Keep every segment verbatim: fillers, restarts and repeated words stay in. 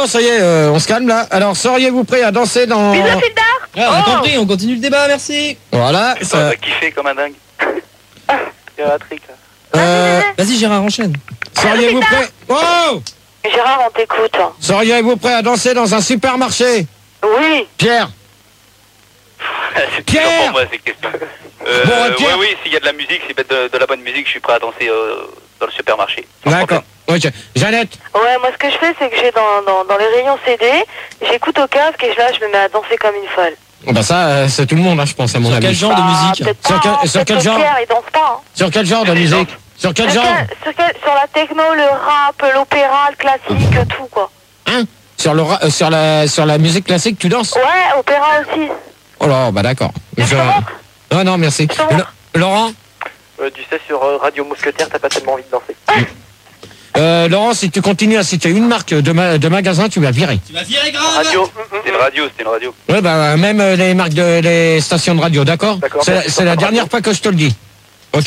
Bon, ça y est, euh, on se calme là. Alors, seriez-vous prêt à danser dans... Bisous, Fildar. Ah, on a compris, on continue le débat, merci. Voilà. Ça Ça... va kiffer comme un dingue. Il y a un trick là. Euh, Vas-y, Gérard, enchaîne. seriez-vous prêt... Oh Gérard, on t'écoute. Seriez-vous prêt à danser dans un supermarché? Oui. Pierre. C'est Pierre toujours pour moi ces questions. Euh, Bon, euh, Pierre. Oui, oui, s'il y a de la musique, s'il y a de, de la bonne musique, je suis prêt à danser euh, dans le supermarché. Sans D'accord. Ok. Jeannette. Ouais, moi ce que je fais, c'est que j'ai dans, dans, dans les rayons C D, j'écoute au casque et là je me mets à danser comme une folle. Bah ça, euh, c'est tout le monde, hein, je pense, à mon Sur avis. quel genre de Ah, musique? peut-être Sur pas, quel- hein, sur peut-être quel que genre Pierre, il danse pas. Hein. Sur quel genre de musique? Sur quel Sur, genre quel- sur, quel- sur la techno, le rap, l'opéra, le classique, tout quoi. Hein Sur le ra- euh, sur la sur la musique classique, tu danses? Ouais, opéra aussi. Oh là, bah d'accord. Je te montre. Non, non, merci. te montre. Le- Laurent. Euh, tu sais, sur euh, Radio Mousquetaire, t'as pas tellement envie de danser. Euh, Laurent, si tu continues à citer une marque de, ma- de magasin, tu vas virer. Tu vas virer grave. Radio. C'était une radio, c'était une radio. Ouais, bah même euh, les marques de les stations de radio, d'accord? D'accord, C'est merci, c'est la sur dernière radio. fois que je te le dis. Ok?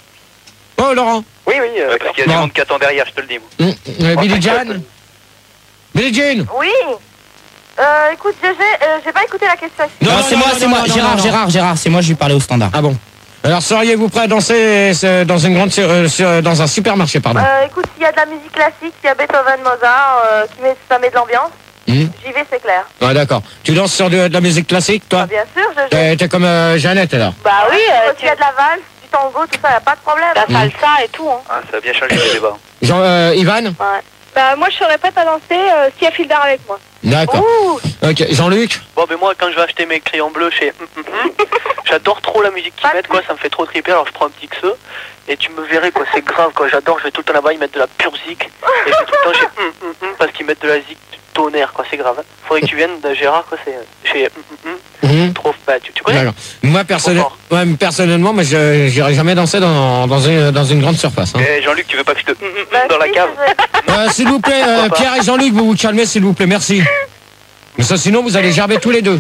Oh Laurent. Oui, oui. Euh, Ouais, parce qu'il y a Bon. du monde qui attend derrière, je te le dis. Moi. Hum, euh, Billy Jean. Billy Jean. Oui. Euh, écoute, G G, euh, j'ai pas écouté la question. Non, Non, non, c'est non, moi, non, c'est non, moi. non, Gérard, non, non. Gérard, Gérard, c'est moi, je lui parlais au standard. Ah bon. Alors seriez-vous prêt à danser euh, dans une grande sur- euh, sur- dans un supermarché, pardon? Euh, écoute, s'il y a de la musique classique, s'il y a Beethoven, Mozart, euh, qui met, ça met de l'ambiance, Hum. j'y vais, c'est clair. Ouais, d'accord. Tu danses sur de, de la musique classique, toi? Bien sûr, je T'es t'es comme euh, Jeannette, alors. Bah oui, euh, s'il y a de la valse, du tango, tout ça, y a pas de problème. La salsa et tout, hein. Ah, ça a bien changé le débat. Jean, euh, Ivan? Ouais. Bah moi, je serais prête à danser euh, s'il y a Fildar avec moi. D'accord. Ouh. Ok, Jean-Luc? Bon, ben moi, quand je vais acheter mes crayons bleus chez... J'adore trop la musique qu'ils mettent, quoi, ça me fait trop triper, alors je prends un petit X E, et tu me verrais, quoi, c'est grave, quoi, j'adore, je vais tout le temps là-bas, ils mettent de la pure zik, et je vais tout le temps chez... hum, hum, hum, parce qu'ils mettent de la zik du tonnerre, quoi, c'est grave. Hein. Faudrait que tu viennes de Gérard, quoi, c'est chez... hum, hum, hum, Mhm. trop... Bah, tu, tu connais? D'accord. Moi, personnel... fort. ouais, mais personnellement, moi, je j'irai jamais danser dans, dans, une, dans une grande surface. Hein. Eh, Jean-Luc, tu veux pas que je te hum, hum, hum Bah, dans la si, cave? je vais- Euh, s'il vous plaît, euh, Pierre et Jean-Luc, vous vous calmez, s'il vous plaît, merci. Mais ça, sinon, vous allez gerber tous les deux.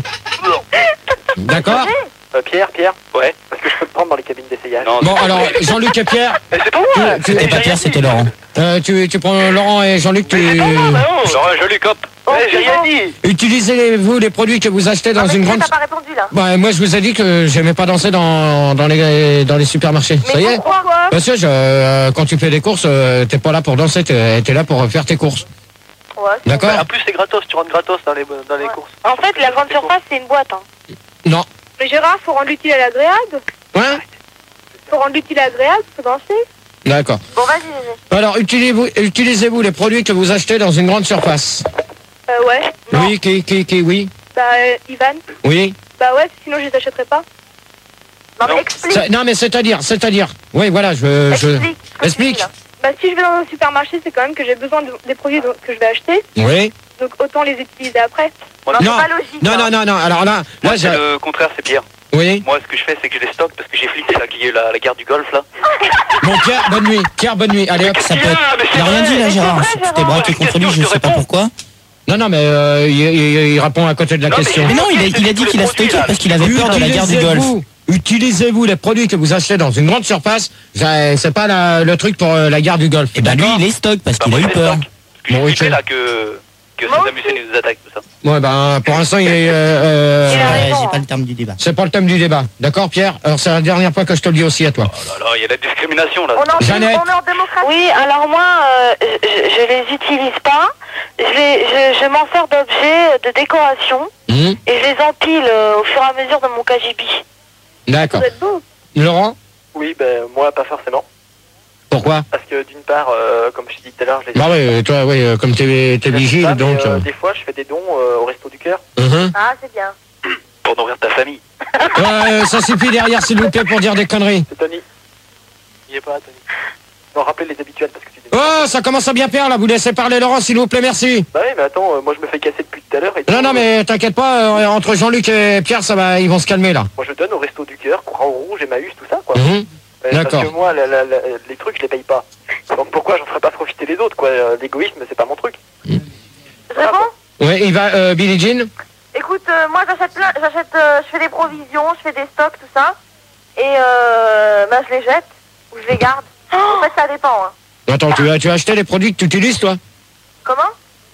D'accord? Euh, Pierre, Pierre, Ouais. est-ce que je peux te prendre dans les cabines d'essayage? Non, Bon, alors, Jean-Luc et Pierre, Eh, c'est pas moi. tu, tu, C'était pas Pierre, c'était Laurent. euh, tu, tu prends Laurent et Jean-Luc, tu... Non, Jean-Luc, hop. Oh, Eh, j'ai c'est rien bon. dit. Utilisez-vous les produits que vous achetez dans Ah, mais une tu sais, grande... t'as pas répondu, là. Bah, moi, je vous ai dit que j'aimais pas danser dans, dans, les, dans les supermarchés. Ça y Mais est? pourquoi? Parce que je, euh, quand tu fais des courses, euh, t'es pas là pour danser, t'es t'es là pour faire tes courses. Ouais, c'est D'accord? En plus, c'est gratos, tu rentres gratos dans les, dans les Ouais. courses. En fait, la grande surface, c'est une boîte. Hein. Non. Mais Gérard, faut rendre l'utile à l'agréable. Ouais? Faut rendre l'utile agréable, faut danser. D'accord. Bon, vas-y, vas-y. Alors, utilisez-vous utilisez-vous les produits que vous achetez dans une grande surface? Euh, ouais. Non. Oui, qui, qui, qui, oui. Bah, euh, Ivan. Oui. Bah ouais, sinon je les achèterais pas. Non, mais Non. explique. Ça- non, mais c'est-à-dire, c'est-à-dire. Oui, voilà, je... je... Explique. ce que tu Explique. dis, là. Bah, si je vais dans un supermarché, c'est quand même que j'ai besoin de- des produits dont- que je vais acheter. Oui. Donc autant les utiliser après. Non, Non, c'est non. pas logique. Non, hein. non, non, non. Alors là, Moi, là, c'est j'ai... le contraire, c'est Pierre. Oui. Moi, ce que je fais, c'est que je les stocke parce que j'ai flippé là, qu'il y a eu la, la guerre du Golfe, là. Bon, Pierre, bonne nuit. Pierre, bonne nuit. Allez, hop. Ça peut être... Ah, mais c'est Il a rien vrai. dit là, Gérard. vrai, Tu t'es Gérard. braqué contre lui, je sais pas pourquoi. Non, non, mais euh, il, il- il répond à côté de la Non, mais- question. Mais non, il a, il a dit qu'il a stocké parce qu'il avait peur de la guerre du Golfe. Utilisez-vous- Utilisez-vous les produits que vous achetez dans une grande surface. C'est c'est pas la- le truc pour euh, la guerre du Golfe. Et bah lui, d'accord? il est stock parce Bah, qu'il moi, a je eu les peur. stocke. Parce que Bon, j'ai flippé ok. là que, que Moi Saddam Hussein nous attaque, tout ça. Ouais, ben, pour l'instant, il est... euh, euh, Il a Ouais, raison, j'ai hein. pas le terme du débat. c'est pas le thème du débat. D'accord, Pierre? Alors, c'est la dernière fois que je te le dis aussi à toi. Oh là là, il y a la discrimination, là. On est, en, Jeannette. on est en démocratie. Oui, alors moi, euh, je, je les utilise pas. Je, les, je, je m'en sers d'objets de décoration Hum, et je les empile euh, au fur et à mesure de mon K G B. D'accord. Vous êtes beau. Laurent? Oui, ben moi, pas forcément. Pourquoi? Parce que d'une part, euh, comme je t'ai dit tout à l'heure, je les Bah oui, toi, oui, euh, comme t'es t'es je les vigile, pas, mais, donc... euh, euh, des fois, je fais des dons euh, au Resto du Cœur. mhm. Ah, c'est bien. Pour nourrir ta famille. Ouais, ça suffit derrière, s'il vous plaît, pour dire des conneries. C'est Tony. Il est pas, Tony. Non, rappelez les habituels parce que tu dis... Oh, ça commence à bien faire, là. Vous laissez parler Laurent, s'il vous plaît, merci. Bah oui, mais attends, euh, moi je me fais casser depuis tout à l'heure. et Non, tout, non, euh, mais t'inquiète pas, euh, entre Jean-Luc et Pierre, ça va, ils vont se calmer, là. Moi je donne au Resto du Cœur, Croix Rouge, Emmaüs, tout ça, quoi. Mhm. Euh, D'accord. Parce que moi, la- la- la- les trucs, je les paye pas. Donc pourquoi j'en ferais pas profiter les autres, quoi. Euh, L'égoïsme, c'est pas mon truc. C'est bon? Ouais, il va, euh, Billie Jean. Écoute, euh, moi j'achète plein, j'achète, euh, je fais des provisions, je fais des stocks, tout ça. Et euh, ben, je les jette ou je les garde. En fait, ça dépend. Hein. Attends, tu as, tu as acheté les produits que tu utilises, toi? Comment?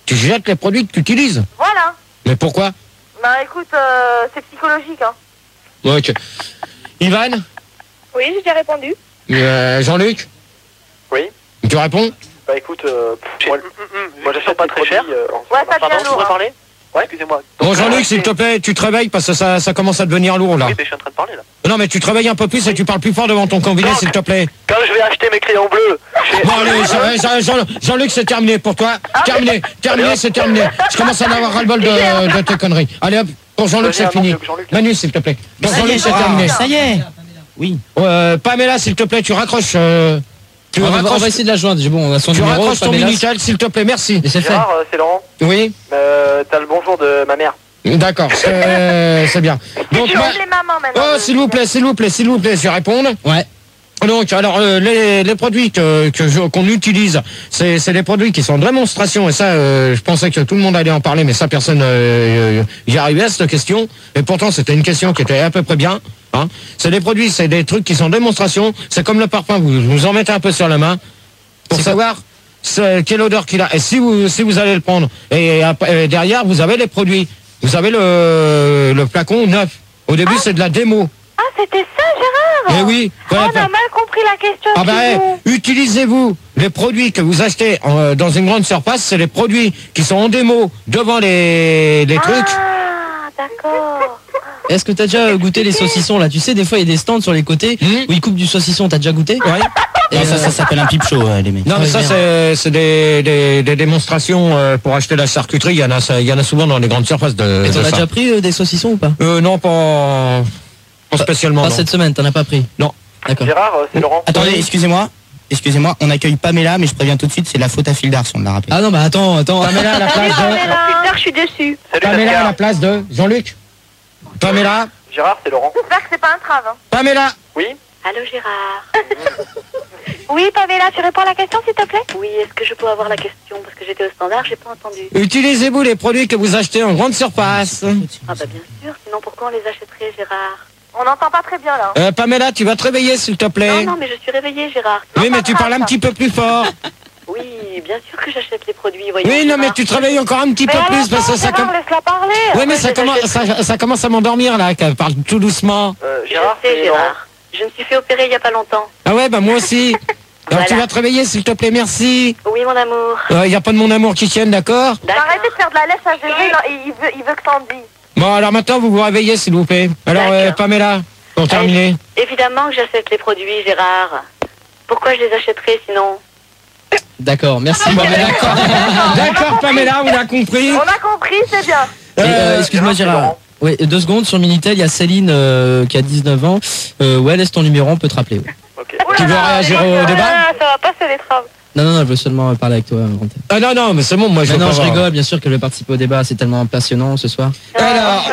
Tu jettes les produits que tu utilises. Voilà. Mais pourquoi? Bah écoute, euh, c'est psychologique, hein. Ouais, ok. Ivan? Oui, j'ai déjà répondu. Euh, Jean-Luc? Oui. Tu réponds? Bah écoute, euh, pff, moi, moi j'achète pas très cher. Euh, Ouais, ça Pardon, devient tu lourd. peux hein. parler? Ouais, excusez-moi. Bon, Donc, Jean-Luc, euh, s'il te plaît, tu te réveilles parce que ça, ça commence à devenir lourd, là. Oui, mais je suis en train de parler, là. Non, mais tu te réveilles un peu plus et tu parles plus fort devant ton combiné, Non, s'il te plaît. Quand je vais acheter mes crayons bleus, j'ai... Bon, allez, Jean- Jean- Jean- Jean-Luc, c'est terminé pour toi. Terminé, terminé, c'est terminé. Je commence à en avoir ras-le-bol de, de tes conneries. Allez, hop, pour Jean-Luc, c'est fini. Manu, s'il te plaît. Pour Ça y est, Jean-Luc, c'est Gérard, terminé. ça y est. Oui. Euh, Pamela, s'il te plaît, tu raccroches. euh, tu On va, on va raccroches, essayer de la joindre. Bon, on a son tu numéro. raccroches ton Pamela. Minitel, s'il te plaît, merci. Et c'est fait. Gérard, euh, c'est Laurent. Oui, Euh, t'as le bonjour de ma mère. d'accord, c'est c'est bien. Donc, Tu moi- aimes les mamans maintenant. oh, s'il vous plaît, s'il vous plaît, s'il vous plaît, je vais répondre. Ouais. Donc, alors, euh, les, les produits que, que je- qu'on utilise, c'est c'est des produits qui sont de démonstration, et ça, euh, je pensais que tout le monde allait en parler, mais ça, personne euh, y arrivait à cette question, et pourtant, c'était une question qui était à peu près bien. Hein. C'est des produits, c'est des trucs qui sont de démonstration, c'est comme le parfum, vous vous en mettez un peu sur la main, pour C'est savoir c'est- quelle odeur qu'il a, et si vous, si vous allez le prendre, et, après- et derrière, vous avez les produits, vous avez le, le flacon neuf. Au début, c'est de la démo. Ah, c'était ça, Gérard. Eh oui, Ah, voilà. on a mal compris la question. Ah ben, excuse-nous. eh, utilisez-vous les produits que vous achetez en- dans une grande surface, c'est les produits qui sont en démo devant les, les trucs. Ah, d'accord. Est-ce que t'as déjà goûté les saucissons là? Tu sais, des fois il y a des stands sur les côtés Hmm. où ils coupent du saucisson. T'as déjà goûté? Ouais. Non, ça, ça s'appelle un pipe show, les mecs. Non, mais Ouais, ça, merde. c'est c'est des, des, des démonstrations euh, pour acheter la charcuterie. Il y en a, ça- il y en a souvent dans les grandes surfaces de, Et de t'en as ça. déjà pris euh, des saucissons ou pas? Euh, non, pas, pas spécialement. Pas non. cette semaine, t'en as pas pris? Non. D'accord. Gérard, euh, c'est Laurent. Attendez, excusez-moi. Excusez-moi, on accueille Pamela, mais je préviens tout de suite, c'est la faute à Fildar, si on l'a rappelé. Ah non, bah attends, attends. Pamela à la place de, Pamela, je suis déçue. Salut Pamela à la Pascal. place de Jean-Luc. Pamela, Gérard, c'est Laurent. J'espère que c'est pas un trave. Hein. Pamela. Oui. Allô, Gérard. Oui, Pamela, tu réponds à la question, s'il te plaît? Oui, est-ce que je peux avoir la question? Parce que j'étais au standard, j'ai pas entendu. Utilisez-vous les produits que vous achetez en grande surface. Ah bah bien sûr, sinon pourquoi on les achèterait, Gérard? On n'entend pas très bien, là. Euh, Pamela, tu vas te réveiller, s'il te plaît. Non, non, mais je suis réveillée, Gérard. Oui, Non, mais pas tu grave, parles un ça. petit peu plus fort. Oui, bien sûr que j'achète les produits, voyons. Oui, non, mais Gérard. tu te réveilles encore un petit Mais peu alors, plus parce que ça Gérard, commence. laisse-la parler. Oui, mais Après, ça je commence, les ça, achète. ça commence à m'endormir là, qu'elle parle tout doucement. Euh, Je Gérard, sais, c'est Laurent. Gérard. Je me suis fait opérer il y a pas longtemps. Ah ouais, bah moi aussi. Alors Voilà. tu vas te réveiller, s'il te plaît, merci. Oui, mon amour. Il n'y a pas de mon amour qui tienne, d'accord? D'accord. Arrêtez de faire de la laisse à Gégé, là, il il veut, il veut que t'en dises. Bon, alors maintenant, vous vous réveillez, s'il vous plaît. Alors, euh, D'accord. Pamela, pour terminer. Évidemment que j'achète les produits, Gérard. Pourquoi je les achèterais sinon? D'accord, merci. Bon, ben, d'accord. D'accord, Pamela, on a compris. On a compris, c'est bien. Et, euh, Euh, excuse-moi Gérard, c'est Gérard. Laurent. Oui, deux secondes sur Minitel, il y a Céline euh, qui a dix-neuf ans. Euh, ouais, laisse ton numéro, on peut te rappeler. ouais. Ok. Tu veux réagir au Ah, débat? ça va pas, c'est les traves. Non, non, non, je veux seulement parler avec toi. euh, Quentin. Ah non, non, mais c'est bon, moi je Non, veux non, pas je voir. rigole, bien sûr que je vais participer au débat, c'est tellement passionnant ce soir. Alors,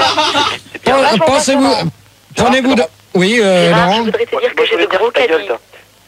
C'est bien. pen- pensez-vous, prenez-vous de... Oui, euh, Gérard, je Laurent. voudrais te dire Moi, que je j'ai de voulais dire gros ta gueule, caddies. toi.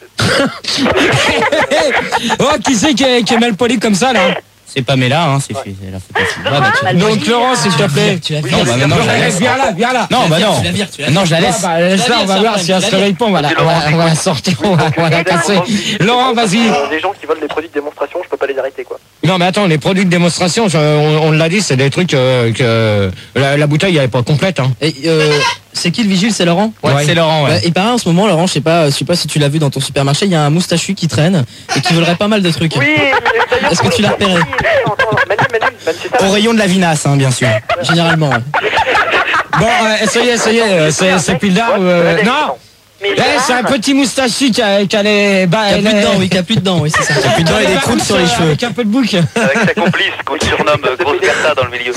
Oh, qui c'est qui est, qui est mal poli comme ça, là? C'est Pamela, hein, c'est fait, c'est la faute à Fildar. Ouais, bah, tu, Mal Donc, poli, Laurent, hein. s'il te plaît. tu la Non, vires. bah maintenant, je la laisse. Viens là, viens là. Non, bah non. Tu la vires, tu la Non, je la Ah, laisse. bah, laisse-la, on va voir si elle se réveille pas, on va la, on va, on va la sortir, on va, on va la casser. Laurent, vas-y. Euh, Les gens qui volent des produits de démonstration, je peux pas les arrêter, quoi. Non, mais attends, les produits de démonstration, je- on, on l'a dit, c'est des trucs euh, que la, la bouteille, elle est pas complète, hein. Et, euh, c'est qui le vigile? C'est Laurent? Ouais, Ouais. c'est Laurent, ouais. Ouais, et pareil en ce moment, Laurent, je sais pas, je sais pas si tu l'as vu dans ton supermarché, il y a un moustachu qui traîne et qui volerait pas mal de trucs. Oui, d'ailleurs. Est-ce que tu l'as repéré? Oui, attends, attends, Manu, Manu, Manu, c'est ça. Au rayon de la vinasse, hein, bien sûr. Généralement. Ouais. Bon, euh, essayez, essayez, euh, c'est c'est Pildar ou... euh, non Mais Eh, c'est un Gérard, petit moustachu qui a, qui a les... Bah, Qui a plus les- de dents, oui, qui a plus de dents, oui, c'est ça. Il y a plus de dents et des croûtes sur les cheveux. Avec un peu de bouc. Avec sa complice qu'on surnomme euh, Grosse Bertha dans le milieu.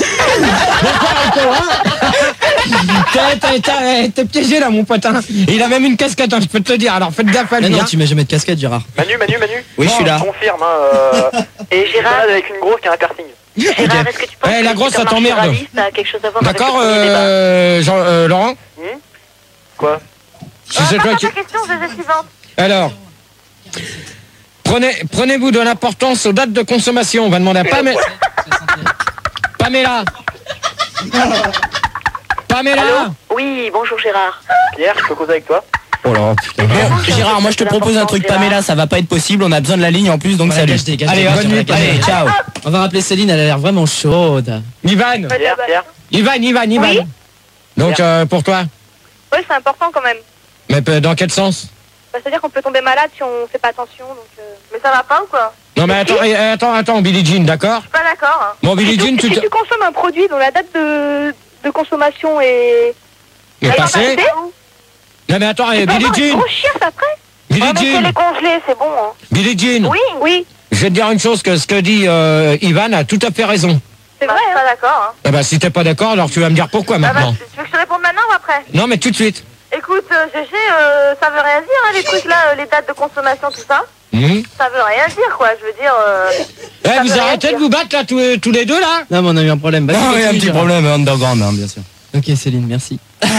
T'es- t'es- t'es- T'es piégé là, mon pote. Hein. Il a même une casquette, hein, je peux te le dire. Alors faites gaffe à Mais lui. non, hein. tu mets jamais de casquette, Gérard. Manu, Manu, Manu. Oui, je suis là. Je confirme, hein. Euh, Et je Gérard, balade avec une grosse qui a un karting. Gérard, est-ce que tu penses Eh, que la le grosse, ça supermarché t'emmerde. Rallye, ça a quelque chose à voir avec le D'accord, premier débat? euh, Jean, euh, Laurent Quoi? Si c'est Euh, toi pas qui... ta question, je suis suivante. Alors, prenez, prenez-vous de l'importance aux dates de consommation. On va demander à Pamela. Pamela. Pamela. Oui, bonjour Gérard. Pierre, je peux causer avec toi? Oh là, putain. Bon, Gérard, moi je te propose un truc, Pamela, ça va pas être possible, on a besoin de la ligne en plus, donc Voilà, salut. cache-tes, cache-tes, Allez, cache-tes, bonne nuit, cache-tes. allez, ciao. On va rappeler Céline, elle a l'air vraiment chaude. Ivan, Pierre, Pierre. Ivan, Ivan, Ivan. Oui. Donc, euh, pour toi, Oui, c'est important quand même. mais euh, dans quel sens? Bah, c'est-à-dire qu'on peut tomber malade si on fait pas attention. Donc, euh... Mais ça va pas ou quoi? Non, mais attends, eh, attends, attends, Billie Jean, d'accord? Je suis pas d'accord. Hein. Bon, Billie Jean, tu Si te... tu consommes un produit dont la date de, de consommation est... est est passé? passée, Non, mais attends, eh, tu peux Billie avoir une Jean, grosse chiasse après. Billie Ouais, mais si elle Jean, est congelée, c'est bon. Hein. Billie Jean. Oui, oui. Je vais te dire une chose, que ce que dit euh, Ivan a tout à fait raison. C'est vrai. Je suis pas d'accord. Hein. Eh ben, si t'es pas d'accord, alors tu vas me dire pourquoi Ah bah, maintenant. tu veux que je te réponde maintenant ou après? Non, mais tout de suite. Écoute, euh, G G, euh, ça veut rien dire, hein, les trucs là, euh, les dates de consommation, tout ça. Mmh. Ça veut rien dire, quoi. Je veux dire... Euh... Eh, Ça vous veut rien arrêtez de dire. vous battre là, tous, tous les deux là? Non, mais on a eu un problème. Bah, Ah oui, un continue, petit Gérard. problème, underground, hein, bien sûr. Ok, Céline, merci.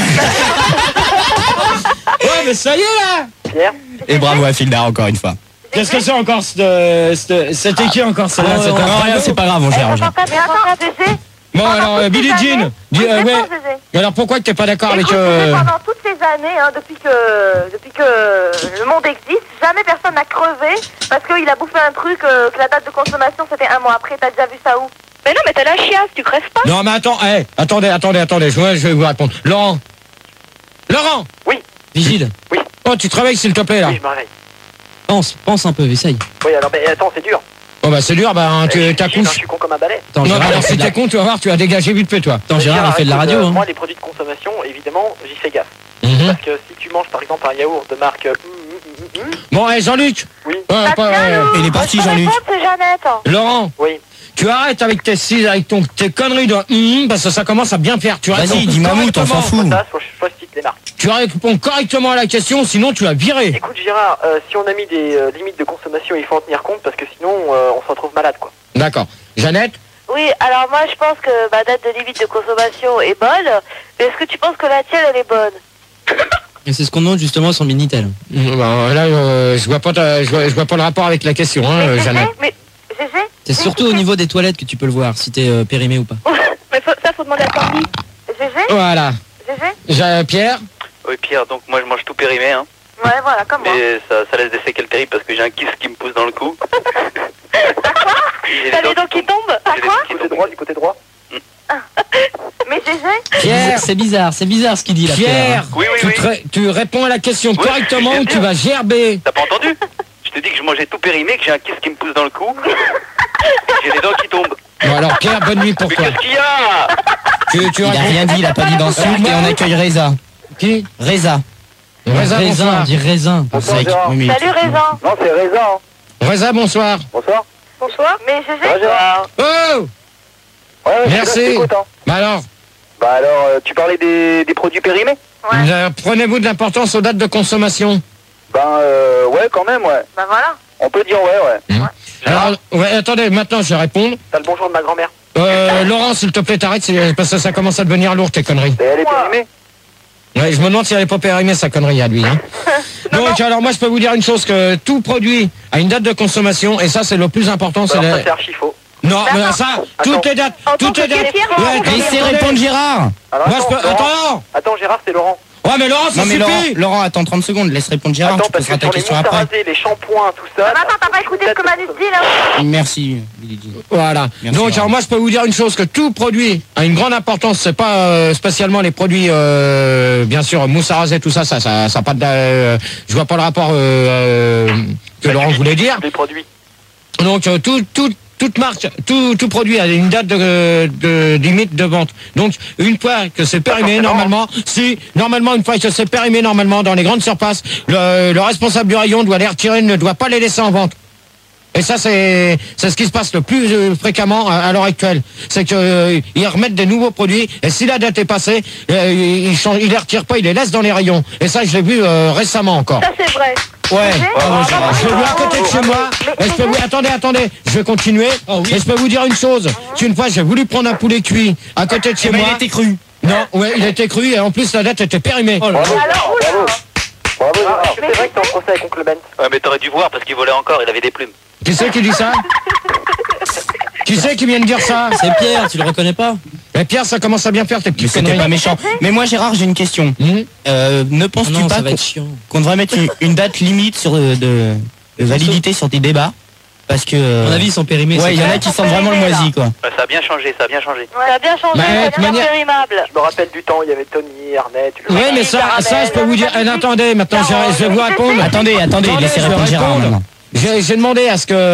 Ouais, mais ça y est là. Pierre. Et bravo à Fildar encore une fois. Qu'est-ce que c'est encore, cette- cette- c'était qui encore celle-là? Oh, cette non, Non, affaire rien, c'est pas grave, on gère, on gère. Mais attends, G G. Bon, alors, euh, Billie Jean, dis, Oui, euh, c'est ouais. bon, G G. Alors pourquoi que t'es pas d'accord avec... Écoute, euh, pendant toutes ces années, hein, depuis que depuis que le monde existe, jamais personne n'a crevé parce qu'il a bouffé un truc euh, que la date de consommation c'était un mois après. T'as déjà vu ça où? Mais non, mais t'as la chiasse, tu crèves pas. Non, mais attends, eh, attendez, attendez, attendez, je, je vais vous répondre. Laurent Laurent Vigile. Oh, tu travailles s'il te plaît là. Oui, je me réveille. Pense, pense un peu, essaye. Oui, alors, mais attends, c'est dur. Bon bah c'est dur, bah hein, Eh, tu je- je- Je t'accouches. suis con comme un balai. Attends, Non, Gérard, mais alors il fait si de la- t'es con, tu vas voir, tu vas dégager vite fait toi. Attends, Gérard, il fait de la écoute, radio. euh, Hein. Moi, les produits de consommation, évidemment, j'y fais gaffe. Mhm. Parce que si tu manges, par exemple, un yaourt de marque... euh, hum, hum, hum, hum, Bon, eh, Jean-Luc. Oui. Ouais, pas, euh, Il est parti, Jean-Luc. C'est Jeannette. Laurent, Oui. tu arrêtes avec tes six, avec ton, tes conneries de hum, parce que ça commence à bien faire. Tu Vas-y, réponds dis mammouth, on s'en correctement. fout. Ça, soit, soit je cite les marques. Tu réponds correctement à la question, sinon tu vas virer. Écoute, Gérard, euh, si on a mis des euh, limites de consommation, il faut en tenir compte parce que sinon, euh, on se retrouve malade, quoi. D'accord. Jeannette? Oui, alors moi je pense que ma date de limite de consommation est bonne, mais est-ce que tu penses que la tienne elle est bonne? Et c'est ce qu'on note justement sur Minitel. Mmh, bah, là, euh, je vois pas, ta- je vois, je vois pas le rapport avec la question, hein, Mais euh, G G, Jeannette. mais G G, C'est surtout au niveau des toilettes que tu peux le voir, si t'es euh, périmé ou pas. mais faut- ça faut demander à Tanguy. G G, Voilà. G G. J'ai- Pierre? Oui, Pierre, donc moi je mange tout périmé, hein. Ouais, voilà, comme moi. Mais ça, ça laisse des séquelles terribles parce que j'ai un kiss qui me pousse dans le cou. J'ai T'as les dents dents qui tombent? À j'ai les quoi? dents qui Du côté tombent. droit, du côté droit. Mais G G, Pierre? C'est bizarre, c'est bizarre ce qu'il dit là. Pierre, Oui, oui, tu, oui. te ré- tu réponds à la question Oui, correctement je ou sais tu bien. vas gerber. T'as pas entendu? Je te dis que je mangeais tout périmé, que j'ai un kiss qui me pousse dans le cou. J'ai les dents qui tombent. Bon alors Pierre, bonne nuit pour Mais toi. qu'est-ce qu'il y a? Tu, tu Il a réponds- rien dit, il a pas dit d'insulte et on accueille Reza. Qui? Reza. Reza, Raisin, on bonsoir. dit raisin. Bonsoir, Sec. Gérard. Oui, mais- salut Raisin. Non, c'est Reza. Hein. Reza, bonsoir. Bonsoir. Bonsoir. Mais G G, Ouais, Gérard. Oh! Ouais, ouais, Merci. je suis là, je t'écoute, hein. Bah alors, Bah alors, euh, tu parlais des, des produits périmés? Ouais. euh, prenez-vous de l'importance aux dates de consommation. Ben, euh, ouais, quand même, ouais. bah voilà. On peut dire ouais, ouais. Alors, ouais, attendez, maintenant je vais répondre. T'as le bonjour de ma grand-mère. Euh, Laurent, s'il te plaît, t'arrêtes, c'est- parce que ça commence à devenir lourd, tes conneries. Et elle est Ouais. périmée? Ouais, je me demande si elle est pas périmée, sa connerie à lui. Hein. Donc, alors moi, je peux vous dire une chose, que tout produit a une date de consommation, et ça, c'est le plus important. C'est Alors la- ça, c'est archi faux. Non, mais D'accord. ça, Attends. toutes les dates, En tant toutes que les dates. caissière, Ouais, on- attendez, Laissez attendez. répondre Gérard. Alors, Moi, je attends, peux... Laurent. Attends. Attends, Gérard, c'est Laurent. Ouais, mais Laurent, ça Non mais suffit. Laurent, Laurent, attends trente secondes, laisse répondre Gérard, Attends, tu parce poseras que ta sur les question mousses à après. raser, les shampoings, tout ça... Ah, bah, attends, t'as pas écouté ce que Manu dit là? Merci, Billy Jean. Voilà. Merci, Donc, Laurent. alors moi, je peux vous dire une chose, que tout produit a une grande importance. C'est pas euh, spécialement les produits, euh, bien sûr, mousse à raser, tout ça, ça, ça, ça a pas de... euh, je vois pas le rapport euh, euh, que Laurent voulait dire. Les produits. Donc, euh, tout, tout, toute marque, tout, tout produit a une date de, de limite de vente. Donc, une fois que c'est périmé, forcément. normalement, si, normalement, une fois que c'est périmé, normalement, dans les grandes surfaces, le, le responsable du rayon doit les retirer, ne doit pas les laisser en vente. Et ça, c'est c'est ce qui se passe le plus euh, fréquemment à, à l'heure actuelle. C'est qu'ils euh, ils remettent des nouveaux produits, et si la date est passée, euh, ils, ils, changent, ils les retirent pas, ils les laissent dans les rayons. Et ça, je l'ai vu euh, récemment encore. Ça c'est vrai. Ouais, Bravo, Gérard. Je l'ai vu à côté de chez moi. Et je peux vous... Attendez, attendez, je vais continuer. Et je peux vous dire une chose. Qu'une fois, j'ai voulu prendre un poulet cuit à côté de chez Eh ben, moi. il était cru. Non, ouais, il était cru et en plus la date était périmée. Oh là là. Bravo, Alors, oula. bravo. Bravo, Gérard. Mais C'est vrai que t'es en procès avec Oncle Ben. Ouais, mais t'aurais dû voir parce qu'il volait encore, il avait des plumes. Qui c'est qui dit ça? Qui c'est qui vient de dire ça? C'est Pierre, tu le reconnais pas? Mais Pierre, ça commence à bien faire tes Mais petites c'était conneries. pas méchant. Mais moi, Gérard, j'ai une question. Mmh. Euh, ne Ah penses-tu non, pas ça va qu'on être chiant. qu'on devrait mettre une, une date limite sur euh, de, de validité sur tes débats? Parce que... À mon avis, ils sont périmés. ouais, il y en a clair. qui sentent vraiment le moisi, quoi. Ouais, ça a bien changé, ça a bien changé. Ça a bien changé, Mais, ça de devient manière- périmable. Je me rappelle du temps, il y avait Tony, Arnett. tu le Oui, mais rappelles. ça, ça, je peux vous dire. Eh, attendez, maintenant, je, je vais vous répondre. Attendez, attendez, Attendez, laissez je vais répondre Gérard répondre. maintenant. J'ai j'ai demandé à ce que,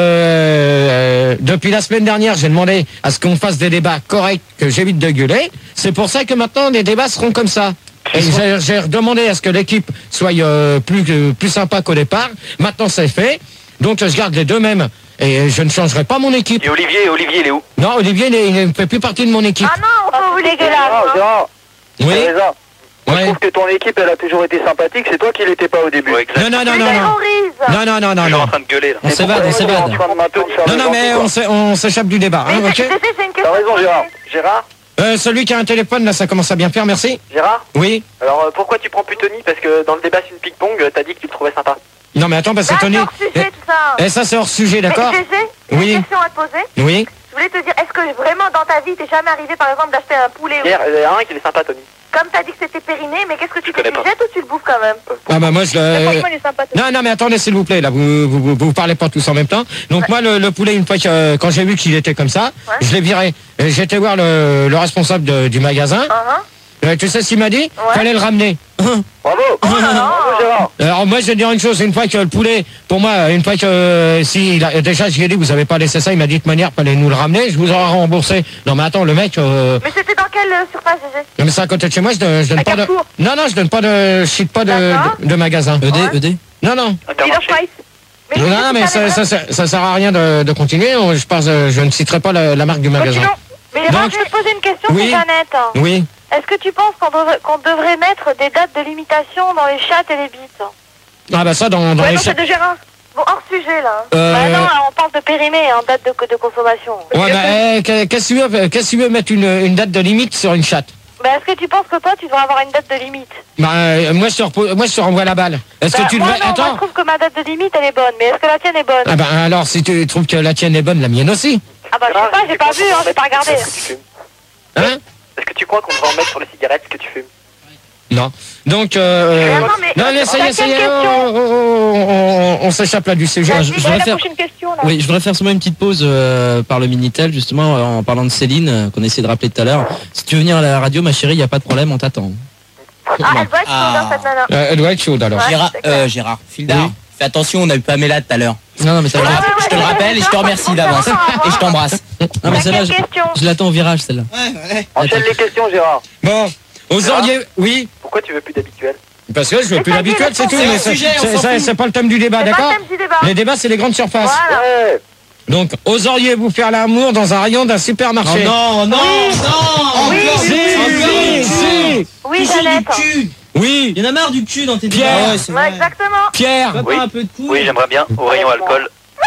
euh, depuis la semaine dernière, j'ai demandé à ce qu'on fasse des débats corrects, que j'évite de gueuler. C'est pour ça que maintenant, les débats seront comme ça. Et j'ai j'ai demandé à ce que l'équipe soit euh, plus, euh, plus sympa qu'au départ. Maintenant, c'est fait. Donc, je garde les deux mêmes. Et je ne changerai pas mon équipe. Et Olivier, Olivier, il est où? Non, Olivier, il est- il ne fait plus partie de mon équipe. Ah non, on peut vous dégueulasser. Gérard, Gérard, Oui. t'as raison. Je Ouais. trouve que ton équipe, elle a toujours été sympathique, c'est toi qui l'étais pas au début. Ouais, exact. Non, non, non, Tu non, non. terrorises. Non, non, non, non, Toujours en non. train de gueuler là. On s'évade, on s'évade. Non, non, mais on s'é- on s'échappe du débat, hein, Mais ok? c'est c'est une question. T'as raison, de Gérard. poser. Gérard, Euh, celui qui a un téléphone, là, ça commence à bien faire, merci. Gérard, Oui. alors euh, pourquoi tu prends plus Tony? Parce que dans le débat sur le ping-pong, euh, t'as dit que tu le trouvais sympa. Non, mais attends, parce que Là, Tony... c'est hors sujet, tout ça. Et ça, c'est hors sujet, d'accord? Mais G G, j'ai Oui. une question à te poser. Oui. Je voulais te dire, est-ce que vraiment dans ta vie, t'es jamais arrivé par exemple d'acheter un poulet ou- Hier, il y en a un qui est sympa, Tony. Comme t'as dit que c'était périmé, mais qu'est-ce que tu Je fais? connais Tu pas. jettes ou tu le bouffes quand même? Ah bah moi, je Mais le... franchement, il est sympa. Non, non, mais attendez, s'il vous plaît, là, vous vous, vous, vous parlez pas tous en même temps. Donc moi, le, le poulet, une fois que, euh, quand j'ai vu qu'il était comme ça, Ouais. je l'ai viré. Et J'étais voir le, le responsable de- du magasin. Uh-huh. Euh, tu sais ce qu'il m'a dit? Ouais. Fallait le ramener. Bravo. Oh là là. Bravo, Gérard. Alors moi, je vais dire une chose, une fois que le poulet, pour moi, une fois que, euh, si, il a, déjà, je lui ai dit, vous avez pas laissé ça, il m'a dit de manière, fallait nous le ramener, je vous aurais remboursé. Non, mais attends, le mec, euh, Mais c'était dans quelle euh, surface, G G? non, mais c'est à côté de chez moi, je, donne- je donne À pas de, Carrefour. non, non, je donne pas de, je cite pas de, D'accord. de, de magasin. E D, Ouais. E D. Non, non. Dealer Intermarché. price. Mais Non, qu'est-ce non, que mais tu ça, savais ça, ça, ça sert à rien de, de continuer. On- Je pense, euh, je ne citerai pas la, la marque du pas? magasin. Continuons. Mais Gérard, Donc- je vais te poser une question, Oui. c'est Jeannette. Oui. Est-ce que tu penses qu'on devrait, qu'on devrait mettre des dates de limitation dans les chats et les bites? Ah bah ça dans, dans Ouais, les non, cha- c'est de Gérard. Bon, hors sujet, là. Euh, Bah non, là, on parle de périmé, hein, date de, de consommation. Ouais, bah, eh, qu'est- qu'est-ce que tu veux, qu'est-ce que tu veux mettre une, une date de limite sur une chatte? Bah, est-ce que tu penses que toi, tu devrais avoir une date de limite? Bah, euh, moi, je te repose- moi, je te renvoie la balle. Est-ce Bah, que tu moi, devrais, non, moi, je attends. trouve que ma date de limite, elle est bonne. Mais est-ce que la tienne est bonne? Ah bah, alors, si tu trouves que la tienne est bonne, la mienne aussi. Ah bah, je sais pas, j'ai pas vu, hein, j'ai pas regardé. Est-ce que tu fumes? Hein? Est-ce que tu crois qu'on devrait en mettre sur les cigarettes ce que tu fumes? Non. Donc, euh, Non, mais- non, mais ça y T'as est, ça y quelle est, question? on, on- on- on s'échappe là du sujet. Ah, je- je voudrais la faire- prochaine question, là. Oui, je voudrais faire seulement une petite pause euh, par le Minitel, justement, euh, en parlant de Céline, euh, qu'on essaie de rappeler tout à l'heure. Si tu veux venir à la radio, ma chérie, il n'y a pas de problème, on t'attend. Ah, elle doit être chaude, hein, cette nana. Euh, elle doit être chaude alors. Ouais. Gérard, c'est clair. euh, Gérard, Fildar, Oui. fais attention, on a eu Pamela tout à l'heure. Non, non, mais Je te t'as le Ah, rappelle- ouais, ouais, je te le ouais, rappelle et je te remercie on d'avance. s'en va. Et je t'embrasse. Non, mais T'as celle-là, quelle je, question? je l'attends au virage, celle-là. Enchaîne les questions, Gérard. Bon, aux auriez, oui. Pourquoi tu veux plus d'habituel? Parce que je veux Mais plus ça l'habituel, dit, c'est tout. c'est Mais un c'est sujet, on c'est- s'en c'est- fout. c'est pas le thème du débat, C'est pas d'accord? le thème du débat. Les débats, c'est les grandes surfaces. Voilà. Ouais. Donc, oseriez-vous faire l'amour dans un rayon d'un supermarché? non, non, non, Oui, encore Si, du si, cul, si. Oui, Toujours du Jeannette. cul. Oui, Il y en a marre du cul dans tes Pierre. débats. Ouais, c'est Ouais, vrai. exactement. Pierre. Pas Oui. un peu de couilles. Oui, j'aimerais bien, au rayon alcool.